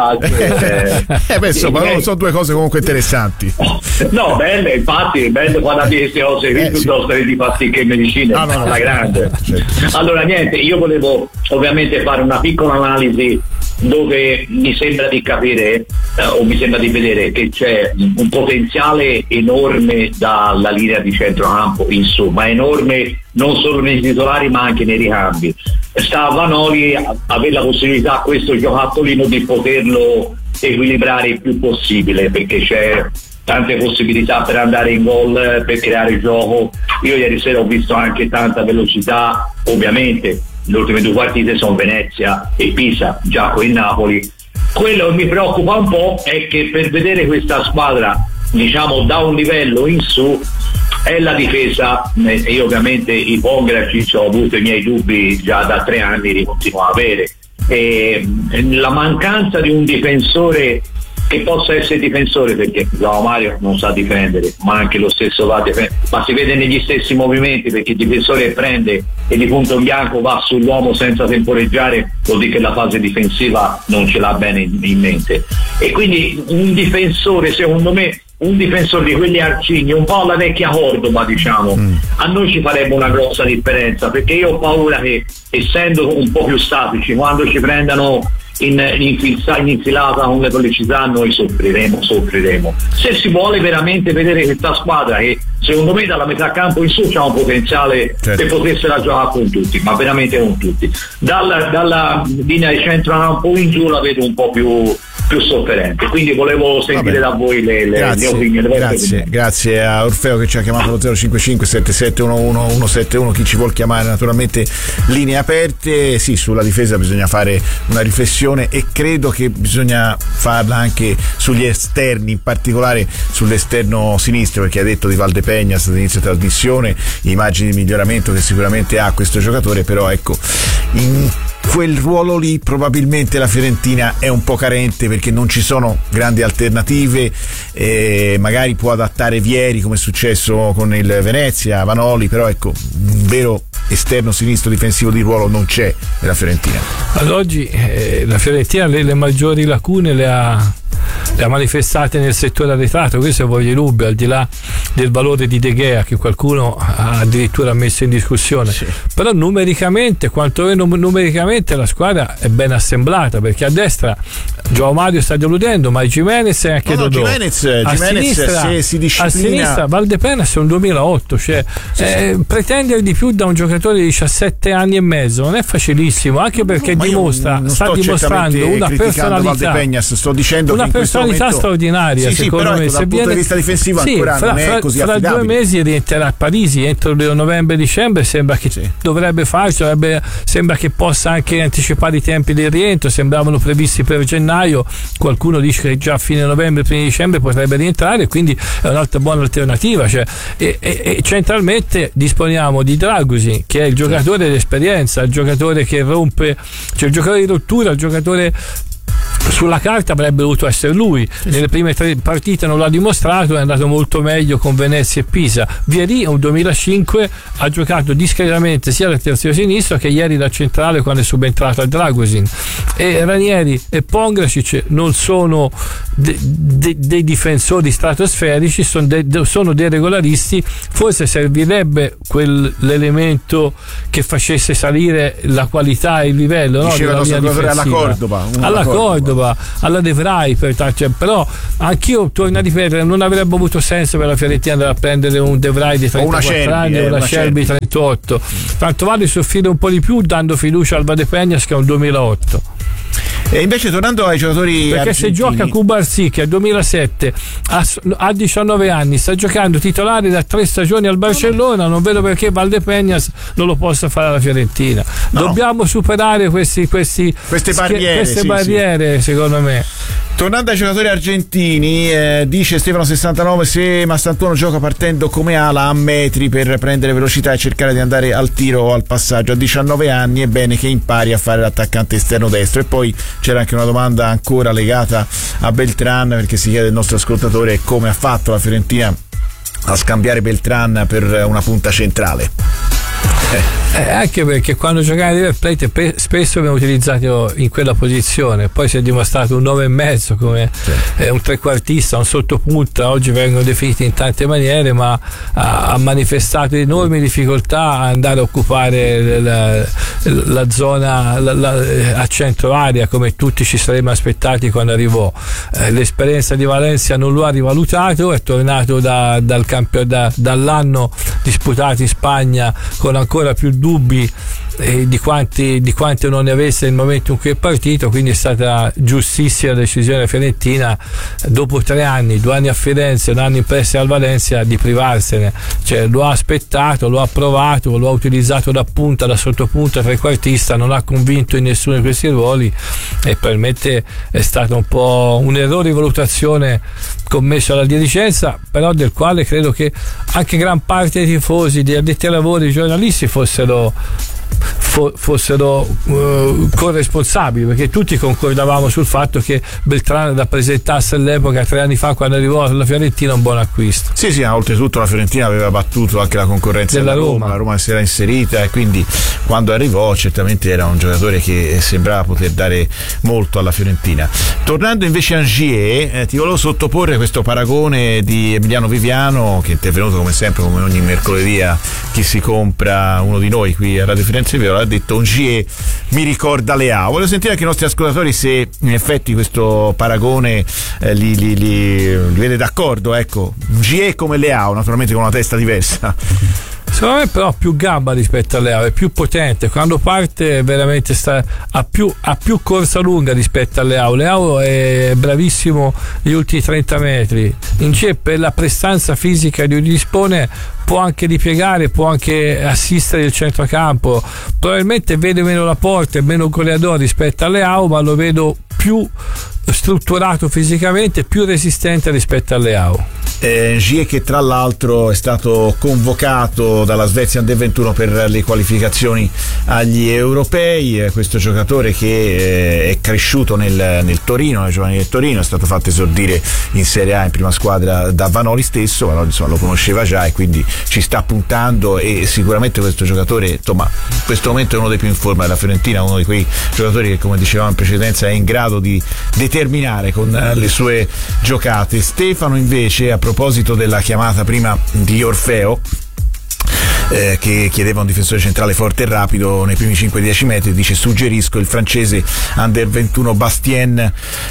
calcio insomma, sono due cose comunque interessanti. No, belle, infatti, bello parlare di queste cose piuttosto che di pasticche e medicine alla grande. Certo. Allora, niente, io volevo ovviamente fare una piccola analisi dove mi sembra di capire o mi sembra di vedere che c'è un potenziale enorme dalla linea di centrocampo in su, ma enorme non solo nei titolari ma anche nei ricambi. Sta a Vanoli avere la possibilità, questo giocattolino, di poterlo equilibrare il più possibile, perché c'è tante possibilità per andare in gol, per creare gioco. Io ieri sera ho visto anche tanta velocità, ovviamente le ultime due partite sono Venezia e Pisa, Giacomo e Napoli. Quello che mi preoccupa un po' è che per vedere questa squadra, diciamo, da un livello in su, è la difesa. Io ovviamente i Pongracic ho avuto i miei dubbi già da 3 anni, li continuo a avere, e la mancanza di un difensore che possa essere difensore, perché Mario non sa difendere, ma anche lo stesso va a difendere, ma si vede negli stessi movimenti, perché il difensore prende e di punto in bianco va sull'uomo senza temporeggiare, vuol dire che la fase difensiva non ce l'ha bene in mente. E quindi un difensore, secondo me, un difensore di quelli arcigni, un po' alla vecchia Cordova, diciamo, a noi ci farebbe una grossa differenza, perché io ho paura che, essendo un po' più statici, quando ci prendano in infilata con le velocità, noi soffriremo. Se si vuole veramente vedere questa squadra, che secondo me dalla metà campo in su c'ha un potenziale per potersela giocare con tutti, ma veramente con tutti, dalla linea di centrocampo in giù la vedo un po' più sofferente, quindi volevo sentire da voi le opinioni. Grazie a Orfeo che ci ha chiamato allo 055 7711 171. Chi ci vuol chiamare, naturalmente linee aperte. Sì, sulla difesa bisogna fare una riflessione, e credo che bisogna farla anche sugli esterni, in particolare sull'esterno sinistro, perché ha detto di Valdepegnas all'inizio della trasmissione, immagini di miglioramento che sicuramente ha questo giocatore, però ecco, in quel ruolo lì probabilmente la Fiorentina è un po' carente, perché non ci sono grandi alternative. Magari può adattare Vieri, come è successo con il Venezia, Vanoli, però ecco, un vero esterno sinistro difensivo di ruolo non c'è nella Fiorentina. Ad oggi la Fiorentina le maggiori lacune le ha manifestate nel settore arretrato. Questo voglio dubbi, al di là del valore di De Gea, che qualcuno ha addirittura messo in discussione, però numericamente, quantomeno numericamente, la squadra è ben assemblata, perché a destra João Mario sta deludendo, ma Gimenez è anche Dodò. Gimenez si disciplina. A sinistra Valdepegnas è un 2008, cioè pretendere di più da un giocatore di 17 anni e mezzo non è facilissimo, anche perché sta dimostrando una personalità, Valdepegnas, sto dicendo una personalità straordinaria, secondo me. Dal punto di vista difensivo ancora non è così affidabile. Fra 2 mesi rientrerà a Parisi entro novembre-dicembre, sembra che dovrebbe farci, sembra che possa anche anticipare i tempi del rientro, sembravano previsti per gennaio, qualcuno dice che già a fine novembre, primi dicembre potrebbe rientrare, quindi è un'altra buona alternativa. E centralmente disponiamo di Dragusin, che è il giocatore d'esperienza, il giocatore che rompe, cioè il giocatore di rottura, il giocatore sulla carta avrebbe dovuto essere lui. Nelle prime 3 partite non l'ha dimostrato, è andato molto meglio con Venezia e Pisa. Vieri, un 2005, ha giocato discretamente sia da terzino sinistro che ieri da centrale quando è subentrato a Dragusin. E Ranieri e Pongracic non sono dei difensori stratosferici, sono dei regolaristi. Forse servirebbe quell'elemento che facesse salire la qualità e il livello, no, della linea difensiva. Alla Cordova, alla De Vrij, però anch'io torno a ripetere, non avrebbe avuto senso per la Fiorentina andare a prendere un De Vrij di 34 anni o una Shelby 38. Tanto vale soffrire un po' di più dando fiducia al Valdepeñas, che è un 2008. E invece tornando ai giocatori perché argentini, se gioca Cubarsí, che è 2007, ha 19 anni, sta giocando titolare da 3 stagioni al Barcellona, non vedo perché Valdepeñas non lo possa fare alla Fiorentina. Dobbiamo superare queste barriere, secondo me. Tornando ai giocatori argentini, dice Stefano 69, se Mastantuono gioca partendo come ala a metri per prendere velocità e cercare di andare al tiro o al passaggio a 19 anni, è bene che impari a fare l'attaccante esterno destro. E poi c'era anche una domanda ancora legata a Beltrán, perché si chiede il nostro ascoltatore come ha fatto la Fiorentina a scambiare Beltrán per una punta centrale. Anche perché quando giocava River Plate spesso abbiamo utilizzato in quella posizione, poi si è dimostrato un 9,5 come un trequartista, un sottopunta, oggi vengono definiti in tante maniere, ma ha manifestato enormi difficoltà a andare a occupare la zona a centro area come tutti ci saremmo aspettati quando arrivò. L'esperienza di Valencia non lo ha rivalutato, è tornato dall'anno disputato in Spagna con ancora più dubbi di quanti non ne avesse nel momento in cui è partito, quindi è stata giustissima la decisione della Fiorentina dopo 3 anni, 2 anni a Firenze, 1 anno in prestito al Valencia, di privarsene. Cioè, lo ha aspettato, lo ha provato, lo ha utilizzato da punta, da sottopunta, trequartista, non ha convinto in nessuno di questi ruoli e probabilmente è stato un po' un errore di valutazione commesso alla dirigenza, però del quale credo che anche gran parte dei tifosi, di addetti ai lavori, giornalisti fossero corresponsabili, perché tutti concordavamo sul fatto che Beltrán rappresentasse all'epoca, 3 anni fa quando arrivò alla Fiorentina, un buon acquisto. Sì, oltretutto la Fiorentina aveva battuto anche la concorrenza della Roma. La Roma si era inserita e quindi quando arrivò certamente era un giocatore che sembrava poter dare molto alla Fiorentina. Tornando invece a Angier, ti volevo sottoporre questo paragone di Emiliano Viviano, che è intervenuto come sempre, come ogni mercoledì, a Chi si compra, uno di noi qui a Radio Firenze Viola, ha detto Angier mi ricorda Leao. Voglio sentire anche i nostri ascoltatori se in effetti questo paragone li vede d'accordo. Ecco, Angier come Leao, naturalmente con una testa diversa. Secondo me però più gamba rispetto a Leao, è più potente, quando parte veramente ha più corsa lunga rispetto a Leao. Leao è bravissimo gli ultimi 30 metri, Angier per la prestanza fisica di cui dispone può anche ripiegare, può anche assistere il centrocampo, probabilmente vede meno la porta e meno goleador rispetto a Leao, ma lo vedo più strutturato fisicamente, più resistente rispetto a Leao. Angier, che tra l'altro è stato convocato dalla Svezia Under 21 per le qualificazioni agli europei, questo giocatore che è cresciuto nel Torino, nei giovani del Torino, è stato fatto esordire in Serie A in prima squadra da Vanoli stesso. Vanoli insomma lo conosceva già e quindi ci sta puntando, e sicuramente questo giocatore insomma in questo momento è uno dei più in forma della Fiorentina, uno di quei giocatori che, come dicevamo in precedenza, è in grado di determinare con le sue giocate. Stefano invece, a proposito della chiamata prima di Orfeo, che chiedeva un difensore centrale forte e rapido nei primi 5-10 metri, dice suggerisco il francese Under 21 Bastien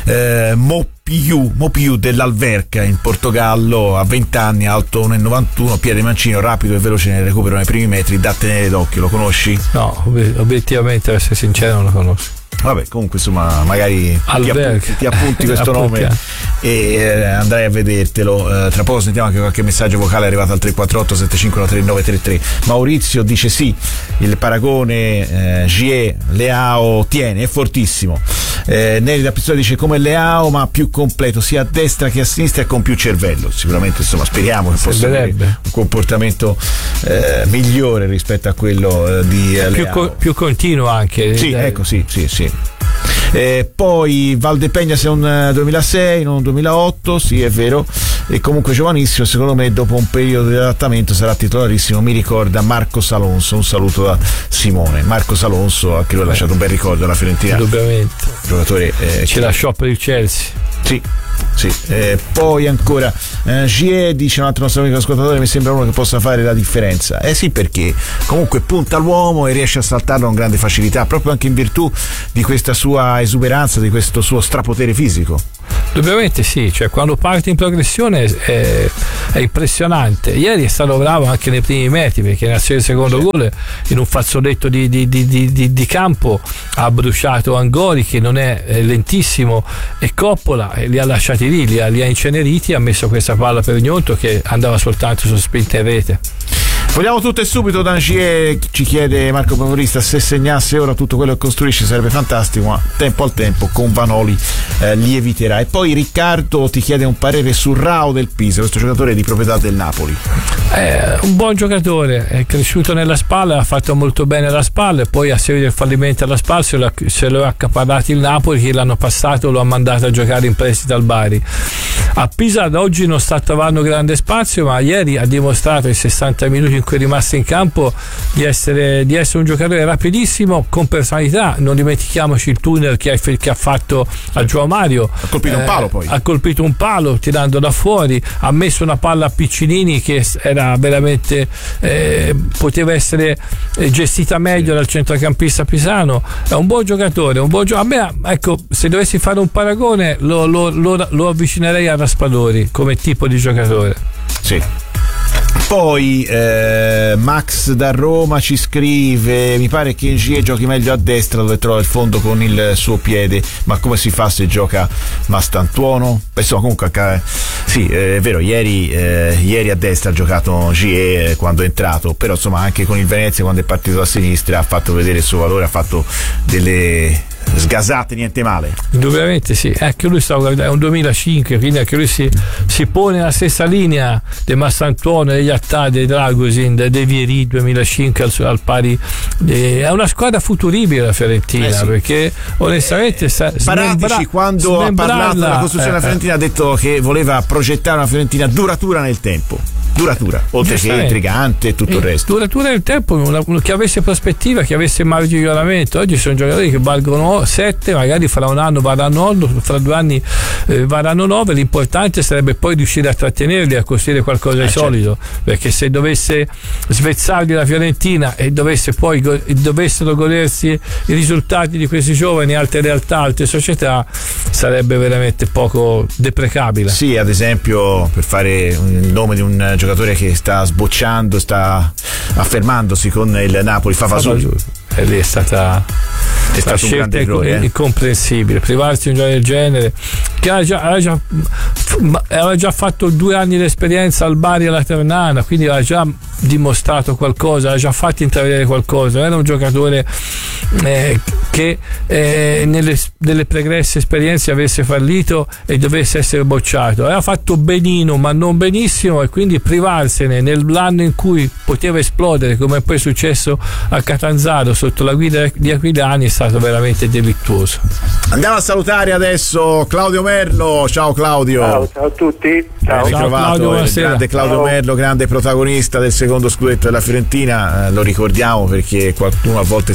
Mopiu dell'Alverca in Portogallo, a 20 anni, alto 1,91, piede mancino, rapido e veloce nel recupero nei primi metri, da tenere d'occhio. Lo conosci? No, obiettivamente, per essere sincero, non lo conosco. Vabbè, comunque insomma, magari ti appunti questo nome e andrai a vedertelo. Tra poco sentiamo anche qualche messaggio vocale arrivato al 348 75 3933. Maurizio dice sì, il paragone Gie Leao tiene, è fortissimo. Neri da Pistoia dice come Leao ma più completo sia a destra che a sinistra e con più cervello. Sicuramente insomma speriamo che possa avere un comportamento migliore rispetto a quello di Leao. Più continuo anche. Sì, ecco, sì. Poi Valdepegna sei un 2006, non un 2008, sì è vero, e comunque giovanissimo, secondo me dopo un periodo di adattamento sarà titolarissimo. Mi ricorda Marcos Alonso, un saluto da Simone. Marcos Alonso, anche lui ha lasciato un bel ricordo alla Fiorentina, indubbiamente giocatore ce lasciò per il Chelsea. Sì. Poi ancora Gie dice un altro nostro amico ascoltatore, mi sembra uno che possa fare la differenza. Sì, perché comunque punta all'uomo e riesce a saltarlo con grande facilità, proprio anche in virtù di questa sua esuberanza, di questo suo strapotere fisico. Indubbiamente sì, cioè quando parte in progressione è impressionante. Ieri è stato bravo anche nei primi metri, perché nel secondo gol in un fazzoletto di campo ha bruciato Angori, che non è lentissimo, e Coppola, e li ha lasciati lì, li ha inceneriti, ha messo questa palla per Gnonto che andava soltanto su spinta in rete. Vogliamo tutto e subito. Dangier ci chiede Marco Pavorista se segnasse ora tutto quello che costruisce sarebbe fantastico, ma tempo al tempo con Vanoli lieviterà. E poi Riccardo ti chiede un parere su Rao del Pisa, questo giocatore di proprietà del Napoli. Un buon giocatore, è cresciuto nella spalla, ha fatto molto bene alla spalla, e poi a seguito del fallimento alla spalla se lo ha accaparrato il Napoli, che l'anno passato lo ha mandato a giocare in prestito al Bari. A Pisa ad oggi non sta trovando grande spazio, ma ieri ha dimostrato in 60 minuti in cui è rimasto in campo di essere un giocatore rapidissimo, con personalità. Non dimentichiamoci il tunnel che ha fatto a João Mario, ha colpito un palo, poi ha colpito un palo tirando da fuori, ha messo una palla a Piccinini che era veramente poteva essere gestita meglio dal centrocampista pisano. È un buon giocatore, a me, ecco, se dovessi fare un paragone lo avvicinerei a Raspadori come tipo di giocatore. Sì. Poi Max da Roma ci scrive: mi pare che Ngie giochi meglio a destra, dove trova il fondo con il suo piede, ma come si fa se gioca Mastantuono? Insomma, comunque sì, è vero, ieri a destra ha giocato Ngie quando è entrato, però insomma anche con il Venezia, quando è partito a sinistra, ha fatto vedere il suo valore, ha fatto delle sgasate, niente male. Indubbiamente sì, anche lui è un 2005, quindi anche lui si pone nella stessa linea di Massantuono, degli Attà, dei Dragosin, dei Vieri 2005 al pari. È una squadra futuribile la Fiorentina, sì. Perché onestamente Paratici, quando ha parlato della costruzione della Fiorentina, ha detto che voleva progettare una Fiorentina duratura nel tempo. Duratura, oltre che intrigante e tutto il resto. Duratura nel tempo, che avesse prospettiva, che avesse margine di miglioramento. Oggi sono giocatori che valgono 7, magari fra un anno varranno 8, fra 2 anni varranno 9. L'importante sarebbe poi riuscire a trattenerli, a costruire qualcosa di solido, perché se dovesse svezzarli la Fiorentina e dovessero godersi i risultati di questi giovani, altre realtà, altre società, sarebbe veramente poco deprecabile. Sì, ad esempio, per fare il nome di un giocatore che sta sbocciando, sta affermandosi con il Napoli, Favazul. E lì è stato un grande errore, incomprensibile privarsi di un giocatore del genere, che aveva già fatto 2 anni di esperienza al Bari e alla Ternana, quindi aveva già dimostrato qualcosa, aveva già fatto intravedere qualcosa. Era un giocatore che nelle pregresse esperienze avesse fallito e dovesse essere bocciato. Aveva fatto benino ma non benissimo, e quindi privarsene nell'anno in cui poteva esplodere, come poi è successo a Catanzaro sotto la guida di Aquilani, è stato veramente delittuoso. Andiamo a salutare adesso Claudio Merlo. Ciao Claudio. Ciao a tutti. Ciao Claudio, il grande Claudio Merlo, grande protagonista del secondo scudetto della Fiorentina. Lo ricordiamo perché qualcuno a volte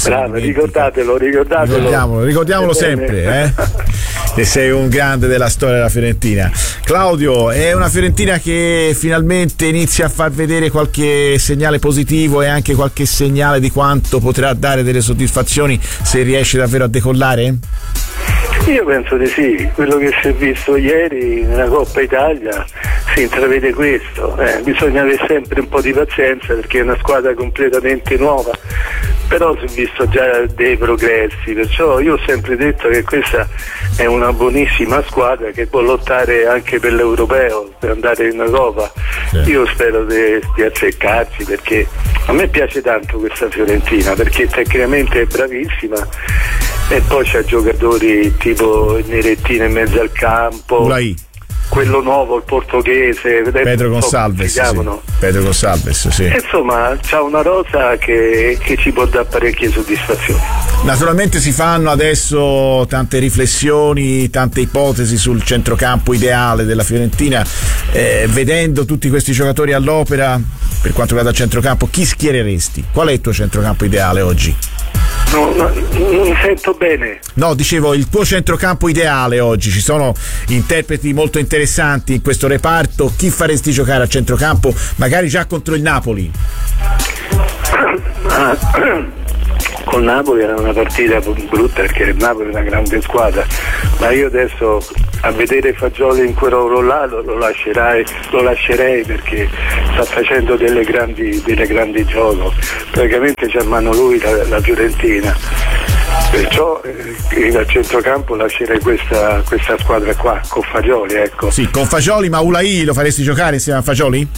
ricordiamolo sempre, e sei un grande della storia della Fiorentina. Claudio, è una Fiorentina che finalmente inizia a far vedere qualche segnale positivo e anche qualche segnale di quanto potrà dare delle soddisfazioni se riesce davvero a decollare? Io penso di sì, quello che si è visto ieri nella Coppa Italia si intravede questo. Bisogna avere sempre un po' di pazienza, perché è una squadra completamente nuova, però si è visto già dei progressi, perciò io ho sempre detto che questa è una buonissima squadra che può lottare anche per l'europeo, per andare in Europa. Io spero di azzeccarci, perché a me piace tanto questa Fiorentina, perché tecnicamente è bravissima e poi c'ha giocatori tipo Nerettino in mezzo al campo, quello nuovo, il portoghese, Pedro Gonçalves, Pedro Gonçalves, sì. Insomma, c'ha una rosa che ci può dare parecchie soddisfazioni. Naturalmente si fanno adesso tante riflessioni, tante ipotesi sul centrocampo ideale della Fiorentina, vedendo tutti questi giocatori all'opera. Per quanto riguarda il centrocampo, chi schiereresti? Qual è il tuo centrocampo ideale oggi? No, non mi sento bene. No, dicevo, il tuo centrocampo ideale oggi. Ci sono interpreti molto interessanti in questo reparto. Chi faresti giocare a centrocampo, magari già contro il Napoli? Con Napoli era una partita brutta, perché il Napoli è una grande squadra, ma io adesso a vedere Fagioli in quel ruolo là lo lascerei, perché sta facendo delle grandi gioco, praticamente c'ha in mano lui la Fiorentina, perciò al centrocampo lascerei questa squadra qua con Fagioli, ecco. Sì, con Fagioli, ma Ulai lo faresti giocare insieme a Fagioli?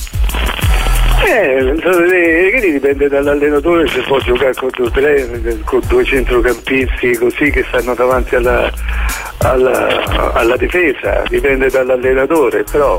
Dipende dall'allenatore se può giocare con due centrocampisti così che stanno davanti alla difesa, dipende dall'allenatore, però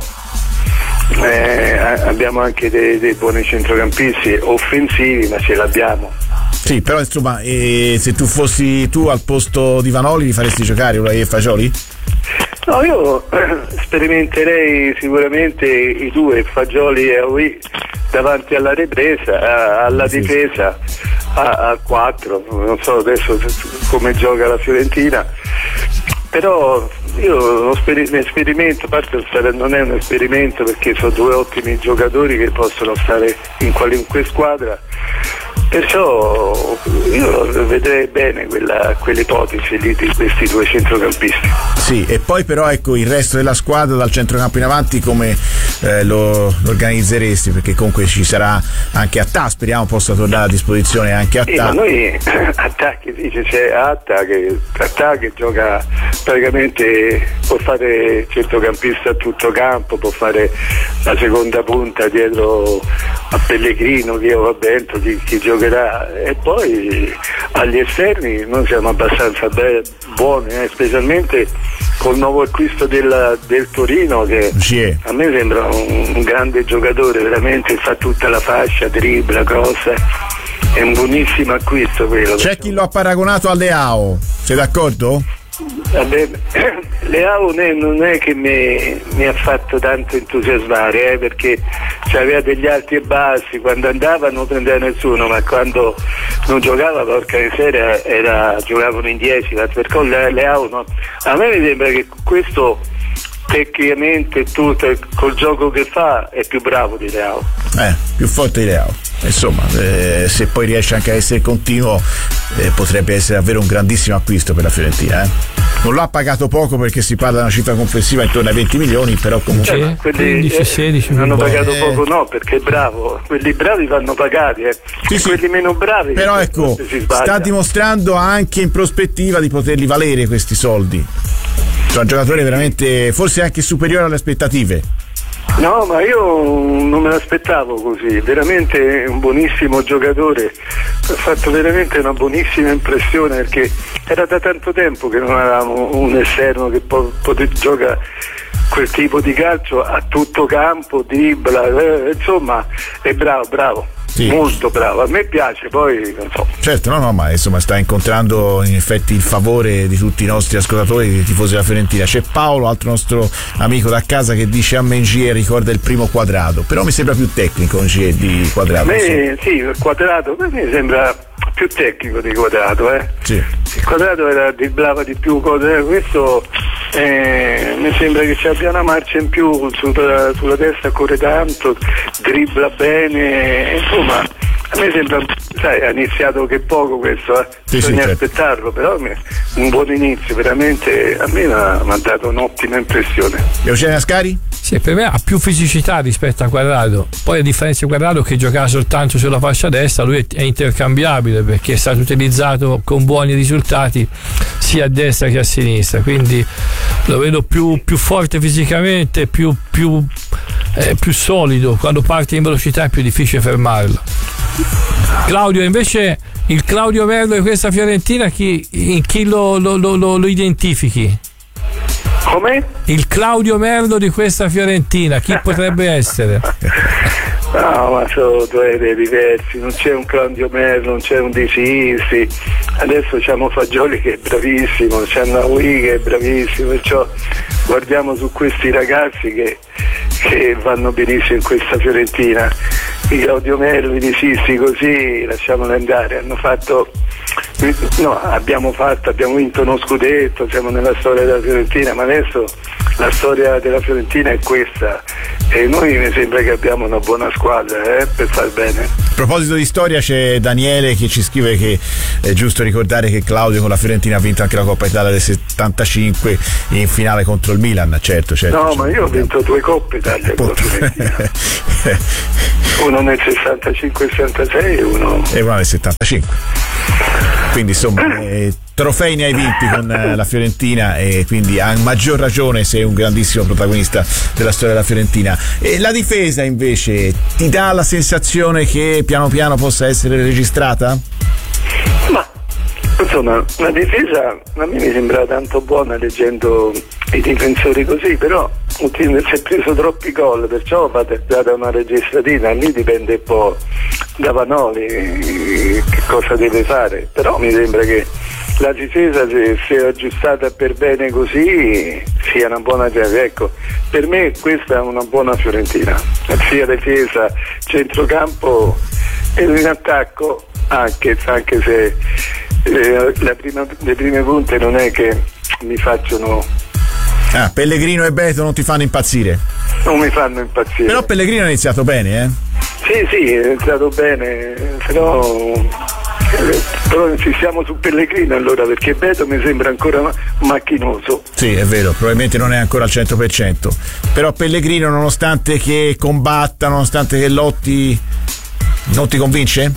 abbiamo anche dei buoni centrocampisti offensivi, ma ce l'abbiamo. Sì, però insomma, se tu fossi al posto di Vanoli, li faresti giocare Ulai e Fagioli? No, io sperimenterei sicuramente i due, Fagioli e Aui, davanti alla ripresa, alla difesa, a 4, non so adesso come gioca la Fiorentina, però io l'esperimento, a parte non è un esperimento, perché sono due ottimi giocatori che possono stare in qualunque squadra, perciò io vedrei bene quell'ipotesi lì di questi due centrocampisti. Sì, e poi però ecco il resto della squadra dal centrocampo in avanti come lo organizzeresti, perché comunque ci sarà anche Attà, speriamo possa tornare a disposizione anche Attà. Ma noi Attà che dice, c'è Attà che gioca praticamente, può fare centrocampista a tutto campo, può fare la seconda punta dietro a Pellegrino, che io va dentro, chi giocherà, e poi agli esterni noi siamo abbastanza buoni, specialmente col nuovo acquisto del Torino, che a me sembra un grande giocatore, veramente fa tutta la fascia, dribbla, cross, è un buonissimo acquisto quello. C'è chi lo ha paragonato a Leao, sei d'accordo? Vabbè, Leao non è che mi ha fatto tanto entusiasmare, perché aveva degli alti e bassi, quando andava non prendeva nessuno, ma quando non giocava, porca miseria, giocavano in 10, perché Leao no. A me mi sembra che questo tecnicamente tutto col gioco che fa è più bravo di Leao, più forte di Leao, insomma, se poi riesce anche a essere continuo, potrebbe essere davvero un grandissimo acquisto per la Fiorentina. Non l'ha pagato poco, perché si parla di una cifra complessiva intorno ai 20 milioni, però comunque quelli 15-16 hanno pagato poco, no, perché è bravo, quelli bravi vanno pagati, quelli meno bravi, però ecco, sta dimostrando anche in prospettiva di poterli valere questi soldi. Cioè un giocatore veramente, forse anche superiore alle aspettative. No, ma io non me l'aspettavo così, veramente un buonissimo giocatore, ha fatto veramente una buonissima impressione, perché era da tanto tempo che non avevamo un esterno che gioca quel tipo di calcio a tutto campo, dribbla, insomma è bravo. Sì. Molto bravo, a me piace, poi non so. Certo, no, ma insomma sta incontrando in effetti il favore di tutti i nostri ascoltatori, dei tifosi della Fiorentina. C'è Paolo, altro nostro amico da casa, che dice a me Ngier ricorda il primo Quadrado, però mi sembra più tecnico Ngier di Quadrado. A me sì, il Quadrado a me sembra più tecnico di Quadrado, Sì. Il Quadrado dribblava di più, questo mi sembra che ci abbia una marcia in più sulla testa, corre tanto, dribbla bene, insomma A me sembra, sai, ha iniziato che poco questo, bisogna aspettarlo, però un buon inizio, veramente a me mi ha dato un'ottima impressione. Eugenio Ascari? Sì, per me ha più fisicità rispetto a Quadrado, poi a differenza di Quadrado che giocava soltanto sulla fascia destra, lui è intercambiabile perché è stato utilizzato con buoni risultati sia a destra che a sinistra, quindi lo vedo più forte fisicamente, più solido, quando parte in velocità è più difficile fermarlo. Claudio, invece il Claudio Merlo di questa Fiorentina in chi lo identifichi? Come? Il Claudio Merlo di questa Fiorentina, chi potrebbe essere? No, ma sono due diversi, non c'è un Claudio Merlo, non c'è un De Sisti, adesso c'hanno Fagioli che è bravissimo, c'hanno Naui che è bravissimo, perciò guardiamo su questi ragazzi che vanno benissimo in questa Fiorentina. I Claudio Merlo, i De Sisti così, lasciamoli andare, abbiamo vinto uno scudetto, siamo nella storia della Fiorentina, ma adesso la storia della Fiorentina è questa e noi mi sembra che abbiamo una buona squadra per far bene. A proposito di storia c'è Daniele che ci scrive che è giusto ricordare che Claudio con la Fiorentina ha vinto anche la Coppa Italia del 75 in finale contro il Milan, certo. No, ma io ho vinto 2 Coppe Italia con la Fiorentina. Uno nel 65 e 66 e uno nel 75. Quindi insomma trofei ne hai vinti con la Fiorentina e quindi a maggior ragione sei un grandissimo protagonista della storia della Fiorentina. E la difesa invece ti dà la sensazione che piano piano possa essere registrata? Ma insomma la difesa a me mi sembra tanto buona leggendo i difensori così, però si è preso troppi gol, perciò va data una registratina, lì dipende un po' da Vanoli che cosa deve fare, però mi sembra che la difesa se è aggiustata per bene così sia una buona difesa. Ecco, per me questa è una buona Fiorentina, sia difesa, centrocampo e in attacco anche se le prime punte non è che mi facciano. Pellegrino e Beto non ti fanno impazzire? Non mi fanno impazzire. Però Pellegrino ha iniziato bene, Sì, è iniziato bene, però insistiamo su Pellegrino allora, perché Beto mi sembra ancora macchinoso. Sì, è vero, probabilmente non è ancora al 100%, però Pellegrino nonostante che combatta, nonostante che lotti, non ti convince?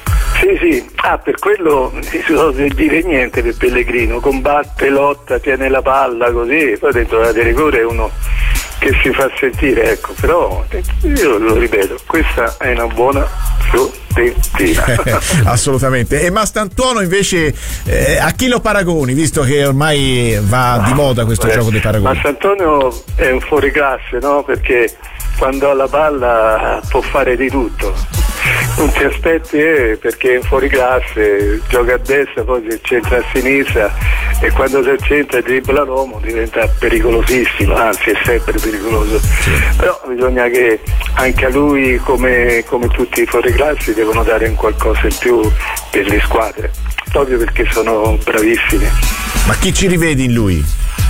Sì, per quello non si può dire niente per Pellegrino, combatte, lotta, tiene la palla così, poi dentro la rigore è uno che si fa sentire, ecco, però io lo ripeto, questa è una buona Fiorentina. Assolutamente. E Mastantuono invece a chi lo paragoni, visto che ormai va di moda questo gioco dei paragoni? Mastantuono è un fuoriclasse, no? Perché quando ha la palla può fare di tutto, non ti aspetti perché è fuori classe, gioca a destra, poi si centra a sinistra e quando si accentra e dribbla l'uomo diventa pericolosissimo, anzi è sempre pericoloso. Però bisogna che anche a lui come tutti i fuori classe devono dare un qualcosa in più per le squadre, proprio perché sono bravissimi. Ma chi ci rivedi in lui?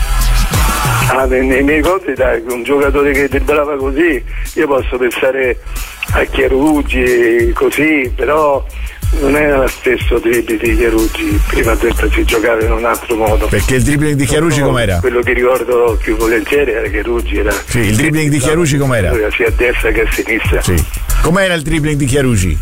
Nei miei conti, dai, un giocatore che dribblava così, io posso pensare a Chiaruggi così, però non è lo stesso dribbling di Chiaruggi, prima detto si giocava in un altro modo. Perché il dribbling di Chiaruggi com'era? Quello che ricordo più volentieri era Chiaruggi. Sì, il dribbling di Chiaruggi com'era? Sia a destra che a sinistra. Sì. Com'era il dribbling di Chiaruggi?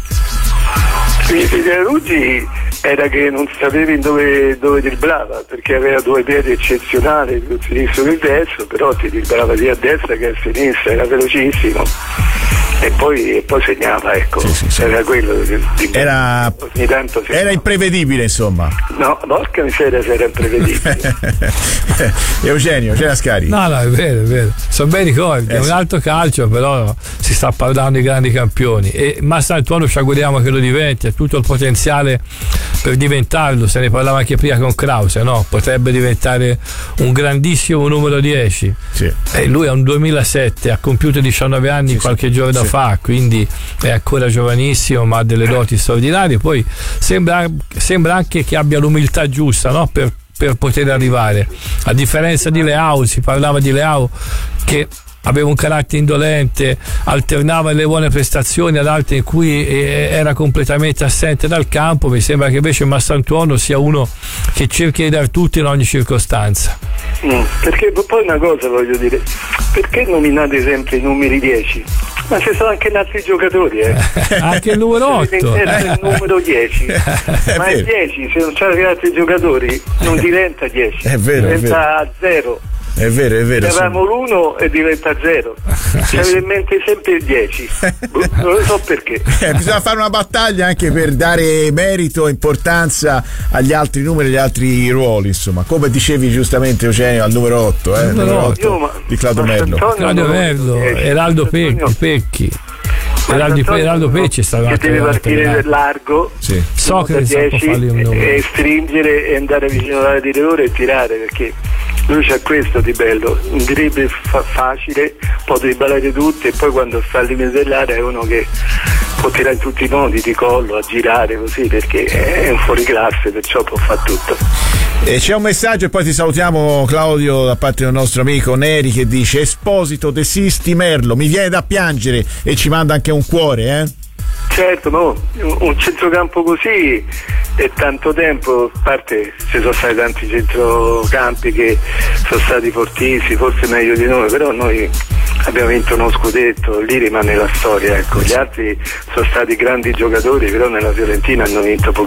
Il di Chiaruggi era che non sapevi dove dribblava, perché aveva 2 piedi eccezionali, più sinistro che destro, però ti dribblava sia a destra che a sinistra, era velocissimo e poi segnava, ecco. Sì. Era quello era ogni tanto era imprevedibile, insomma. No, porca miseria, se era imprevedibile. Eugenio, c'è la Ascari. No, è vero, sono bei ricordi, è un altro calcio, però si sta parlando di grandi campioni e Mastantuono ci auguriamo che lo diventi, ha tutto il potenziale per diventarlo, se ne parlava anche prima con Krause, no? Potrebbe diventare un grandissimo numero 10. Sì. E lui è un 2007, ha compiuto 19 anni qualche giorno fa, quindi è ancora giovanissimo, ma ha delle doti straordinarie. Poi sembra anche che abbia l'umiltà giusta, no? Per poter arrivare, a differenza di Leao. Si parlava di Leao che aveva un carattere indolente, alternava le buone prestazioni ad altre in cui era completamente assente dal campo. Mi sembra che invece Massantuono sia uno che cerca di dar tutto in ogni circostanza. Perché poi una cosa voglio dire, perché nominate sempre i numeri 10? Ma ci sono anche altri giocatori, anche il numero 8 il numero 10 ma è 10, se non c'è altri giocatori non diventa 10, diventa 0. È vero. Avevamo l'1 e diventa 0. Ci avete in mente sempre il 10. Non lo so perché. Bisogna fare una battaglia anche per dare merito e importanza agli altri numeri, agli altri ruoli, insomma. Come dicevi giustamente, Eugenio, al numero 8, numero 8 di Claudio Merlo. Eraldo Pecchi. Eraldo Pecci stava che deve partire largo, Socrate 10 e stringere e andare vicino alla direttore e tirare, perché lui c'ha questo di bello, un dribble facile, può dribblare tutti e poi quando sta al limite dell'area è uno che può tirare in tutti i modi, di collo, a girare così, perché è un fuoriclasse, perciò può fare tutto. E c'è un messaggio e poi ti salutiamo, Claudio, da parte del nostro amico Neri, che dice: Esposito, desisti Merlo, mi viene da piangere, e ci manda anche un cuore, Certo, no, un centrocampo così è tanto tempo, a parte ci sono stati tanti centrocampi che sono stati fortissimi, forse meglio di noi, però noi abbiamo vinto uno scudetto, lì rimane la storia, ecco. Gli altri sono stati grandi giocatori, però nella Fiorentina hanno vinto pochissimo.